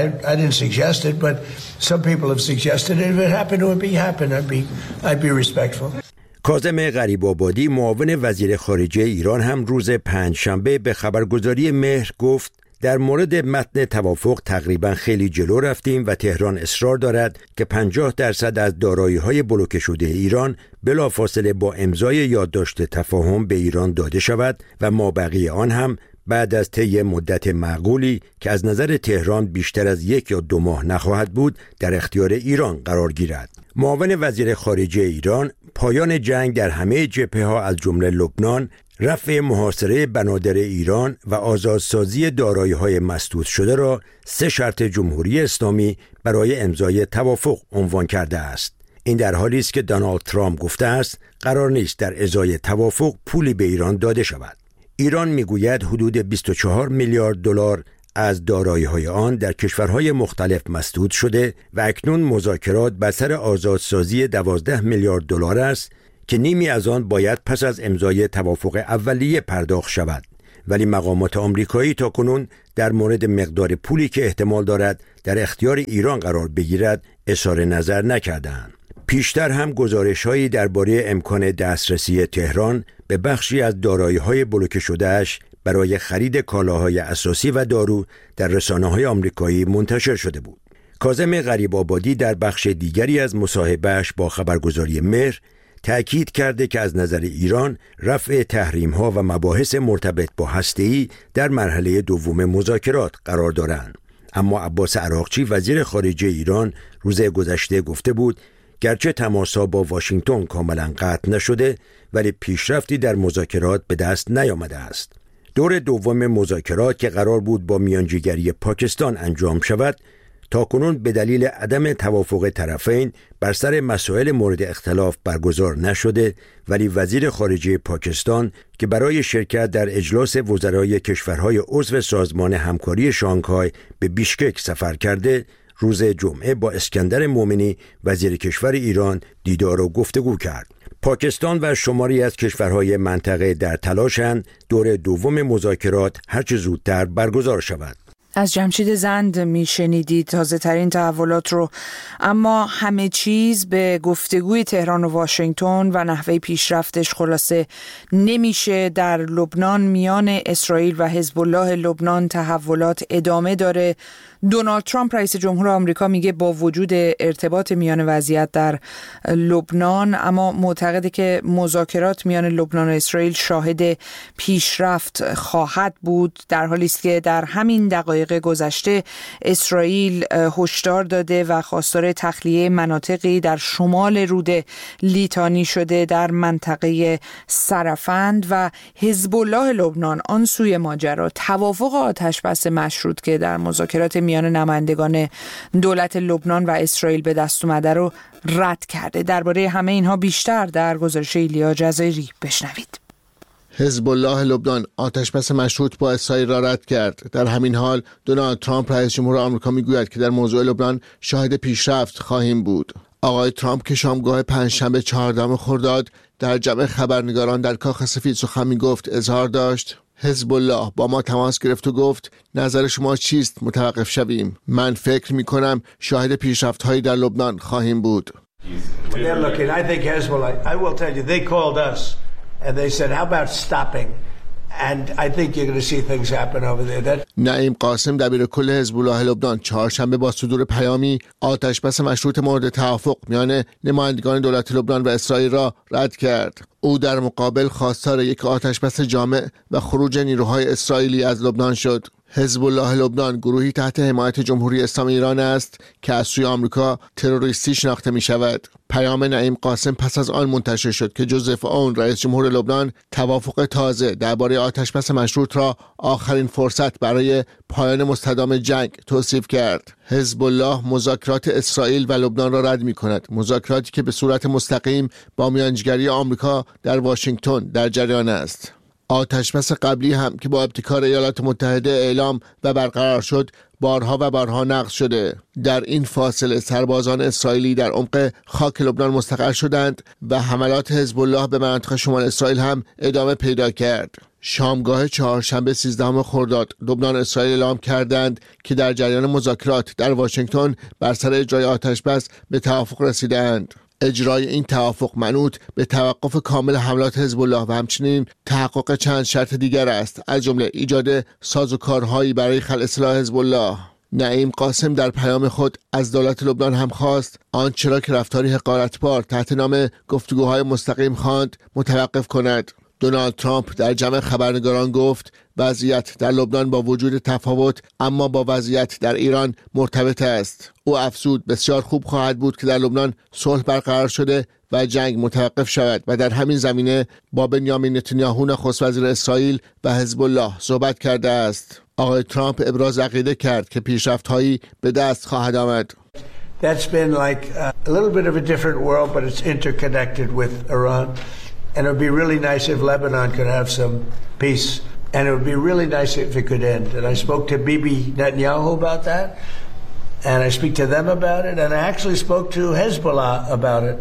کاظم غریب‌آبادی معاون وزیر خارجه ایران هم روز پنجشنبه به خبرگزاری مهر گفت در مورد متن توافق تقریبا خیلی جلو رفتیم و تهران اصرار دارد که پنجاه درصد از دارایی‌های بلوکه شده ایران بلافاصله با امضای یادداشت تفاهم به ایران داده شود و مابقی آن هم بعد از طی مدت معقولی که از نظر تهران بیشتر از یک یا دو ماه نخواهد بود در اختیار ایران قرار گیرد. معاون وزیر خارجه ایران پایان جنگ در همه جبهه‌ها از جمله لبنان، رفع محاصره بنادر ایران و آزادسازی دارایی‌های مسدود شده را سه شرط جمهوری اسلامی برای امضای توافق عنوان کرده است. این در حالی است که دونالد ترامپ گفته است قرار نیست در ازای توافق پولی به ایران داده شود. ایران میگوید حدود بیست و چهار میلیارد دلار از دارایی‌های آن در کشورهای مختلف مسدود شده و اکنون مذاکرات بر سر آزادسازی دوازده میلیارد دلار است که نیمی از آن باید پس از امضای توافق اولیه پرداخت شود، ولی مقامات آمریکایی تاکنون در مورد مقدار پولی که احتمال دارد در اختیار ایران قرار بگیرد اظهار نظر نکردند. پیشتر هم گزارش‌هایی درباره امکان دسترسی تهران به بخشی از دارایی‌های بلوکه شده‌اش برای خرید کالاهای اساسی و دارو در رسانه‌های آمریکایی منتشر شده بود. کاظم غریب‌آبادی در بخش دیگری از مصاحبه‌اش با خبرگزاری مهر تأکید کرده که از نظر ایران رفع تحریم‌ها و مباحث مرتبط با هسته‌ای در مرحله دوم مذاکرات قرار دارند. اما عباس عراقچی وزیر خارجه ایران روز گذشته گفته بود گرچه تماس‌ها با واشنگتن کاملا قطع نشده ولی پیشرفتی در مذاکرات به دست نیامده است. دور دوم مذاکرات که قرار بود با میانجیگری پاکستان انجام شود تاکنون به دلیل عدم توافق طرفین بر سر مسائل مورد اختلاف برگزار نشده، ولی وزیر خارجه پاکستان که برای شرکت در اجلاس وزرای کشورهای عضو سازمان همکاری شانگهای به بیشکک سفر کرده روز جمعه با اسکندر مومنی وزیر کشور ایران دیدار و گفتگو کرد. پاکستان و شماری از کشورهای منطقه در تلاشند دور دوم مذاکرات هرچه زودتر برگزار شود. از جمشید زند میشنیدید تازه ترین تحولات رو، اما همه چیز به گفتگوی تهران و واشنگتن و نحوه پیشرفتش خلاصه نمیشه. در لبنان میان اسرائیل و حزب الله لبنان تحولات ادامه داره. دونالد ترامپ رئیس جمهور آمریکا میگه با وجود ارتباط میان وضعیت در لبنان اما معتقده که مذاکرات میان لبنان و اسرائیل شاهد پیشرفت خواهد بود، در حالی است که در همین دقایق گذشته اسرائیل هشدار داده و خواستار تخلیه مناطقی در شمال رود لیتانی شده در منطقه سرفند و حزب الله لبنان آن سوی ماجرا توافق آتشبس مشروط که در مذاکرات میان نمایندگان دولت لبنان و اسرائیل به دست اومده رو رد کرده. درباره همه اینها بیشتر در گزارش ایلیا جزایری بشنوید. حزب الله لبنان آتشبس مشروط با اسرائیل را رد کرد. در همین حال دونالد ترامپ رئیس جمهور آمریکا میگوید که در موضوع لبنان شاهد پیشرفت خواهیم بود. آقای ترامپ که شامگاه پنجشنبه چهاردهم خرداد در جمع خبرنگاران در کاخ سفید سخن میگفت اظهار داشت حزب الله با ما تماس گرفت و گفت نظر شما چیست متوقف شویم. من فکر می کنم شاهد پیشرفت هایی در لبنان خواهیم بود. نعیم قاسم دبیر کل حزب الله لبنان چهارشنبه با صدور پیامی آتشبس مشروط مورد توافق میان نمایندگان دولت لبنان و اسرائیل را رد کرد. او در مقابل خواستار یک آتشبس جامع و خروج نیروهای اسرائیلی از لبنان شد. حزب الله لبنان گروهی تحت حمایت جمهوری اسلامی ایران است که از سوی آمریکا تروریستی شناخته می شود. پیام نعیم قاسم پس از آن منتشر شد که جوزف اون رئیس جمهور لبنان توافق تازه درباره آتشبس مشروط را آخرین فرصت برای پایان مستدام جنگ توصیف کرد. حزب الله مذاکرات اسرائیل و لبنان را رد می کند، مذاکراتی که به صورت مستقیم با میانجیگری آمریکا در واشنگتن در جریان است. آتشبس قبلی هم که با ابتکار ایالات متحده اعلام و برقرار شد بارها و بارها نقض شده. در این فاصله سربازان اسرائیلی در عمق خاک لبنان مستقر شدند و حملات حزب الله به مناطق شمال اسرائیل هم ادامه پیدا کرد. شامگاه چهارشنبه سیزدهم خرداد لبنان اسرائیل اعلام کردند که در جریان مذاکرات در واشنگتن بر سر اجرای آتشبس به توافق رسیدند. اجرای این توافق منوط به توقف کامل حملات حزب الله و همچنین تحقق چند شرط دیگر است، از جمله ایجاد سازوکارهایی برای خلع سلاح حزب الله. نعیم قاسم در پیام خود از دولت لبنان هم خواست آنچه را که رفتاری حقارتبار تحت نام گفتگوهای مستقیم خواند متوقف کند. دونالد ترامپ در جمع خبرنگاران گفت وضعیت در لبنان با وجود تفاوت اما با وضعیت در ایران مرتبط است. او افزود بسیار خوب خواهد بود که در لبنان صلح برقرار شده و جنگ متوقف شود و در همین زمینه با بنیامین نتانیاهو نخست وزیر اسرائیل و حزب الله صحبت کرده است. آقای ترامپ ابراز عقیده کرد که پیشرفت‌هایی به دست خواهد آمد. That's been like a little bit of a different world, but it's interconnected with Iran. And it would be really nice if Lebanon could have some peace. And it would be really nice if it could end. And I spoke to Bibi Netanyahu about that. And I speak to them about it. And I actually spoke to Hezbollah about it.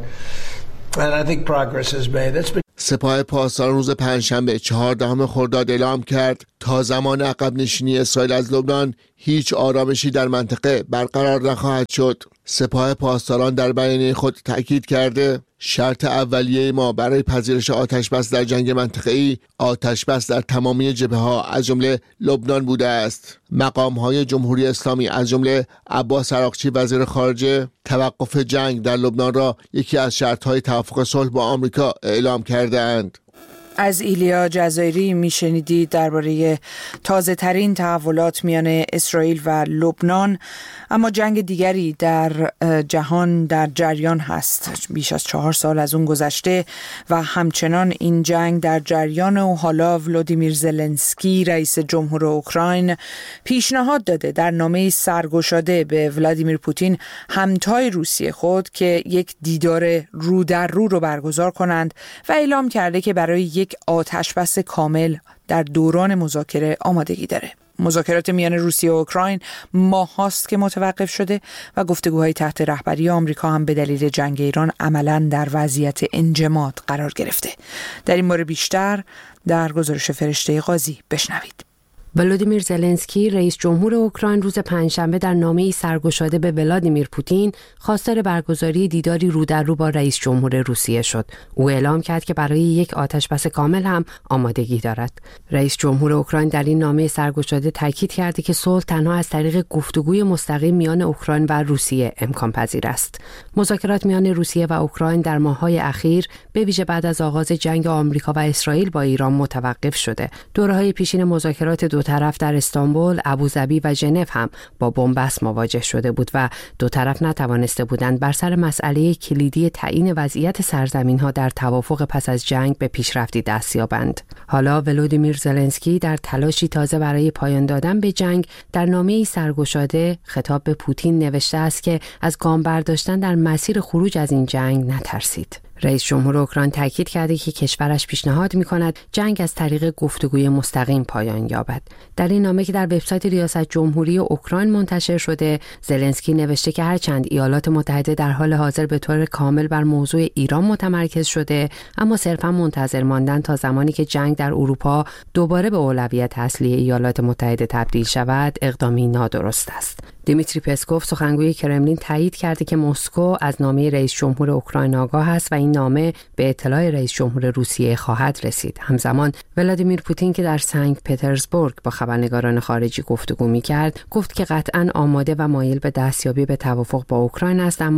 And I think progress is made. That's been سپاه پاسداران روز پنجشنبه چهاردهم خرداد اعلام کرد تا زمان عقب نشینی اسرائیل از لبنان هیچ آرامشی در منطقه برقرار نخواهد شد. سپاه پاسداران در بیانیه خود تأکید کرده شرط اولیه ما برای پذیرش آتشبس در جنگ منطقه‌ای آتشبس در تمامی جبهه‌ها از جمله لبنان بوده است. مقام‌های جمهوری اسلامی از جمله عباس عراقچی وزیر خارجه توقف جنگ در لبنان را یکی از شرط‌های توافق صلح با آمریکا اعلام کرده‌اند. از ایلیا جزایری میشنیدید درباره تازه ترین تحولات میان اسرائیل و لبنان. اما جنگ دیگری در جهان در جریان هست. بیش از چهار سال از اون گذشته و همچنان این جنگ در جریان و حالا ولادیمیر زلنسکی رئیس جمهور اوکراین پیشنهاد داده در نامه سرگشاده به ولادیمیر پوتین همتای روسیه خود که یک دیدار رو در رو رو برگزار کنند و اعلام کرده که برای یک آتشبس کامل در دوران مذاکره آمادگی داره. مذاکرات میان روسیه و اوکراین ماه هاست که متوقف شده و گفتگوهای تحت رهبری آمریکا هم به دلیل جنگ ایران عملاً در وضعیت انجماد قرار گرفته. در این باره بیشتر در گزارش فرشته قاضی بشنوید. ولادیمیر زلنسکی رئیس جمهور اوکراین روز پنجشنبه در نامه‌ای سرگشاده به ولادیمیر پوتین خواستار برگزاری دیداری رو در رو با رئیس جمهور روسیه شد. او اعلام کرد که برای یک آتشبس کامل هم آمادگی دارد. رئیس جمهور اوکراین در این نامه سرگشاده تاکید کرده که صلح تنها از طریق گفتگوی مستقیم میان اوکراین و روسیه امکان پذیر است. مذاکرات میان روسیه و اوکراین در ماه‌های اخیر به ویژه بعد از آغاز جنگ آمریکا و اسرائیل با ایران متوقف شده. دوره‌های پیشین مذاکرات دو طرف در استانبول، ابوظبی و ژنو هم با بنبست مواجه شده بود و دو طرف نتوانسته بودند بر سر مسئله کلیدی تعیین وضعیت سرزمین‌ها در توافق پس از جنگ به پیشرفتی دست یابند. حالا ولادیمیر زلنسکی در تلاشی تازه برای پایان دادن به جنگ در نامه‌ای سرگشاده خطاب به پوتین نوشته است که از گام برداشتن در مسیر خروج از این جنگ نترسید. رئیس جمهور اوکراین تاکید کرده که کشورش پیشنهاد می‌کند جنگ از طریق گفتگوی مستقیم پایان یابد. در این نامه که در وبسایت ریاست جمهوری اوکراین منتشر شده، زلنسکی نوشته که هرچند ایالات متحده در حال حاضر به طور کامل بر موضوع ایران متمرکز شده، اما صرفاً منتظر ماندن تا زمانی که جنگ در اروپا دوباره به اولویت اصلی ایالات متحده تبدیل شود، اقدامی نادرست است. دیمیتری پسکوف سخنگوی کرملین تایید کرده که مسکو از نامه رئیس جمهور اوکراین آگاه است و این نامه به اطلاع رئیس جمهور روسیه خواهد رسید. همزمان ولادیمیر پوتین که در سنت پترزبورگ با خبرنگاران خارجی گفتگو می‌کرد، گفت که قطعاً آماده و مایل به دستیابی به توافق با اوکراین است، اما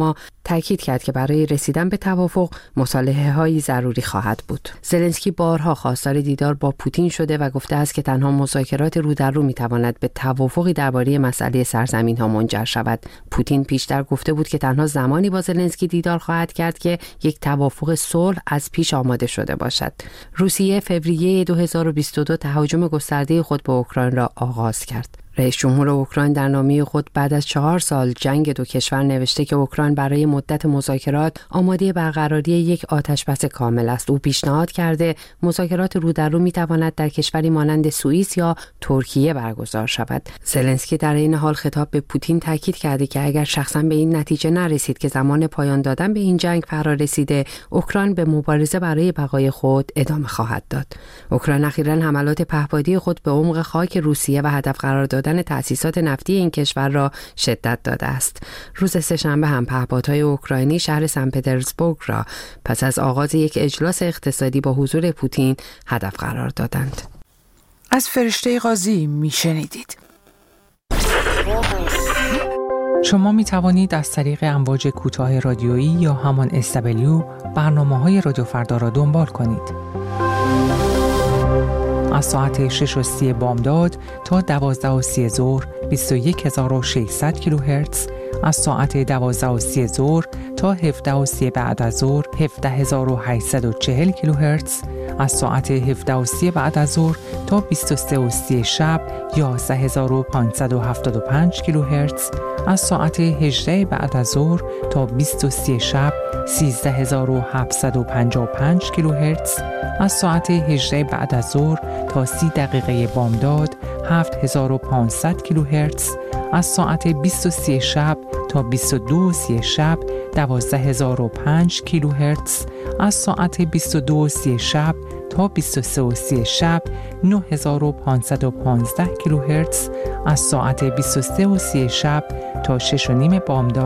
تاکید کرد که برای رسیدن به توافق مصالحه‌های ضروری خواهد بود. زلنسکی بارها خواستار دیدار با پوتین شده و گفته است که تنها مذاکرات رو در رو می‌تواند به توافقی درباره مسئله سرزمین‌ها منجر شود. پوتین پیشتر گفته بود که تنها زمانی با زلنسکی دیدار خواهد کرد که یک توافق صلح از پیش آماده شده باشد. روسیه فوریه دو هزار و بیست و دو تهاجم گسترده خود به اوکراین را آغاز کرد. رئیس جمهور اوکراین در نامه خود بعد از چهار سال جنگ دو کشور نوشته که اوکراین برای مدت مذاکرات آماده برقراری یک آتشبس کامل است. او پیشنهاد کرده مذاکرات رو در رو میتواند در کشوری مانند سوئیس یا ترکیه برگزار شود. زلنسکی در این حال خطاب به پوتین تاکید کرده که اگر شخصا به این نتیجه نرسید که زمان پایان دادن به این جنگ فرا رسیده، اوکراین به مبارزه برای بقای خود ادامه خواهد داد. اوکراین اخیراً حملات پهپادی خود به عمق خاک روسیه و هدف قرار دادن تأسیسات نفتی این کشور را شدت داده است. روز سه‌شنبه هم پهپادهای اوکراینی شهر سن پترزبورگ را پس از آغاز یک اجلاس اقتصادی با حضور پوتین هدف قرار دادند. از فرشته قاضی میشنیدید. شما می توانید از طریق امواج کوتاه رادیویی یا همان اس دبلیو برنامه‌های رادیو فردا را دنبال کنید. از ساعت شش و سی بامداد تا دوازده و سی ظهر بیست و یک هزار و ششصد کیلوهرتز، از ساعت دوازده و سی ظهر تا هفده و سی بعد از ظهر هفده هزار و هشتصد و چهل کیلوهرتز، از ساعت هفده و سی بعد از ظهر تا بیست و سه و سی شب یازده هزار و پانصد و هفتاد و پنج کیلوهرتز، از ساعت هجده بعد از ظهر تا بیست و سه شب سیزده هزار و هفتصد و پنجاه و پنج کیلوهرتز، از ساعت هجده بعد از ظهر تا سی دقیقه بامداد هفت هزار و پانصد کیلوهرتز، از ساعت بیست و سه شب تا بیست و دو و سی شب دوازده هزار و پنج کیلوهرتز، از ساعت بیست و دو و سی شب تا بیست و سه و سی شب نه هزار و پانصد و پانزده کیلوهرتز، از ساعت بیست و سه و سی شب تا شش و نیم بامداد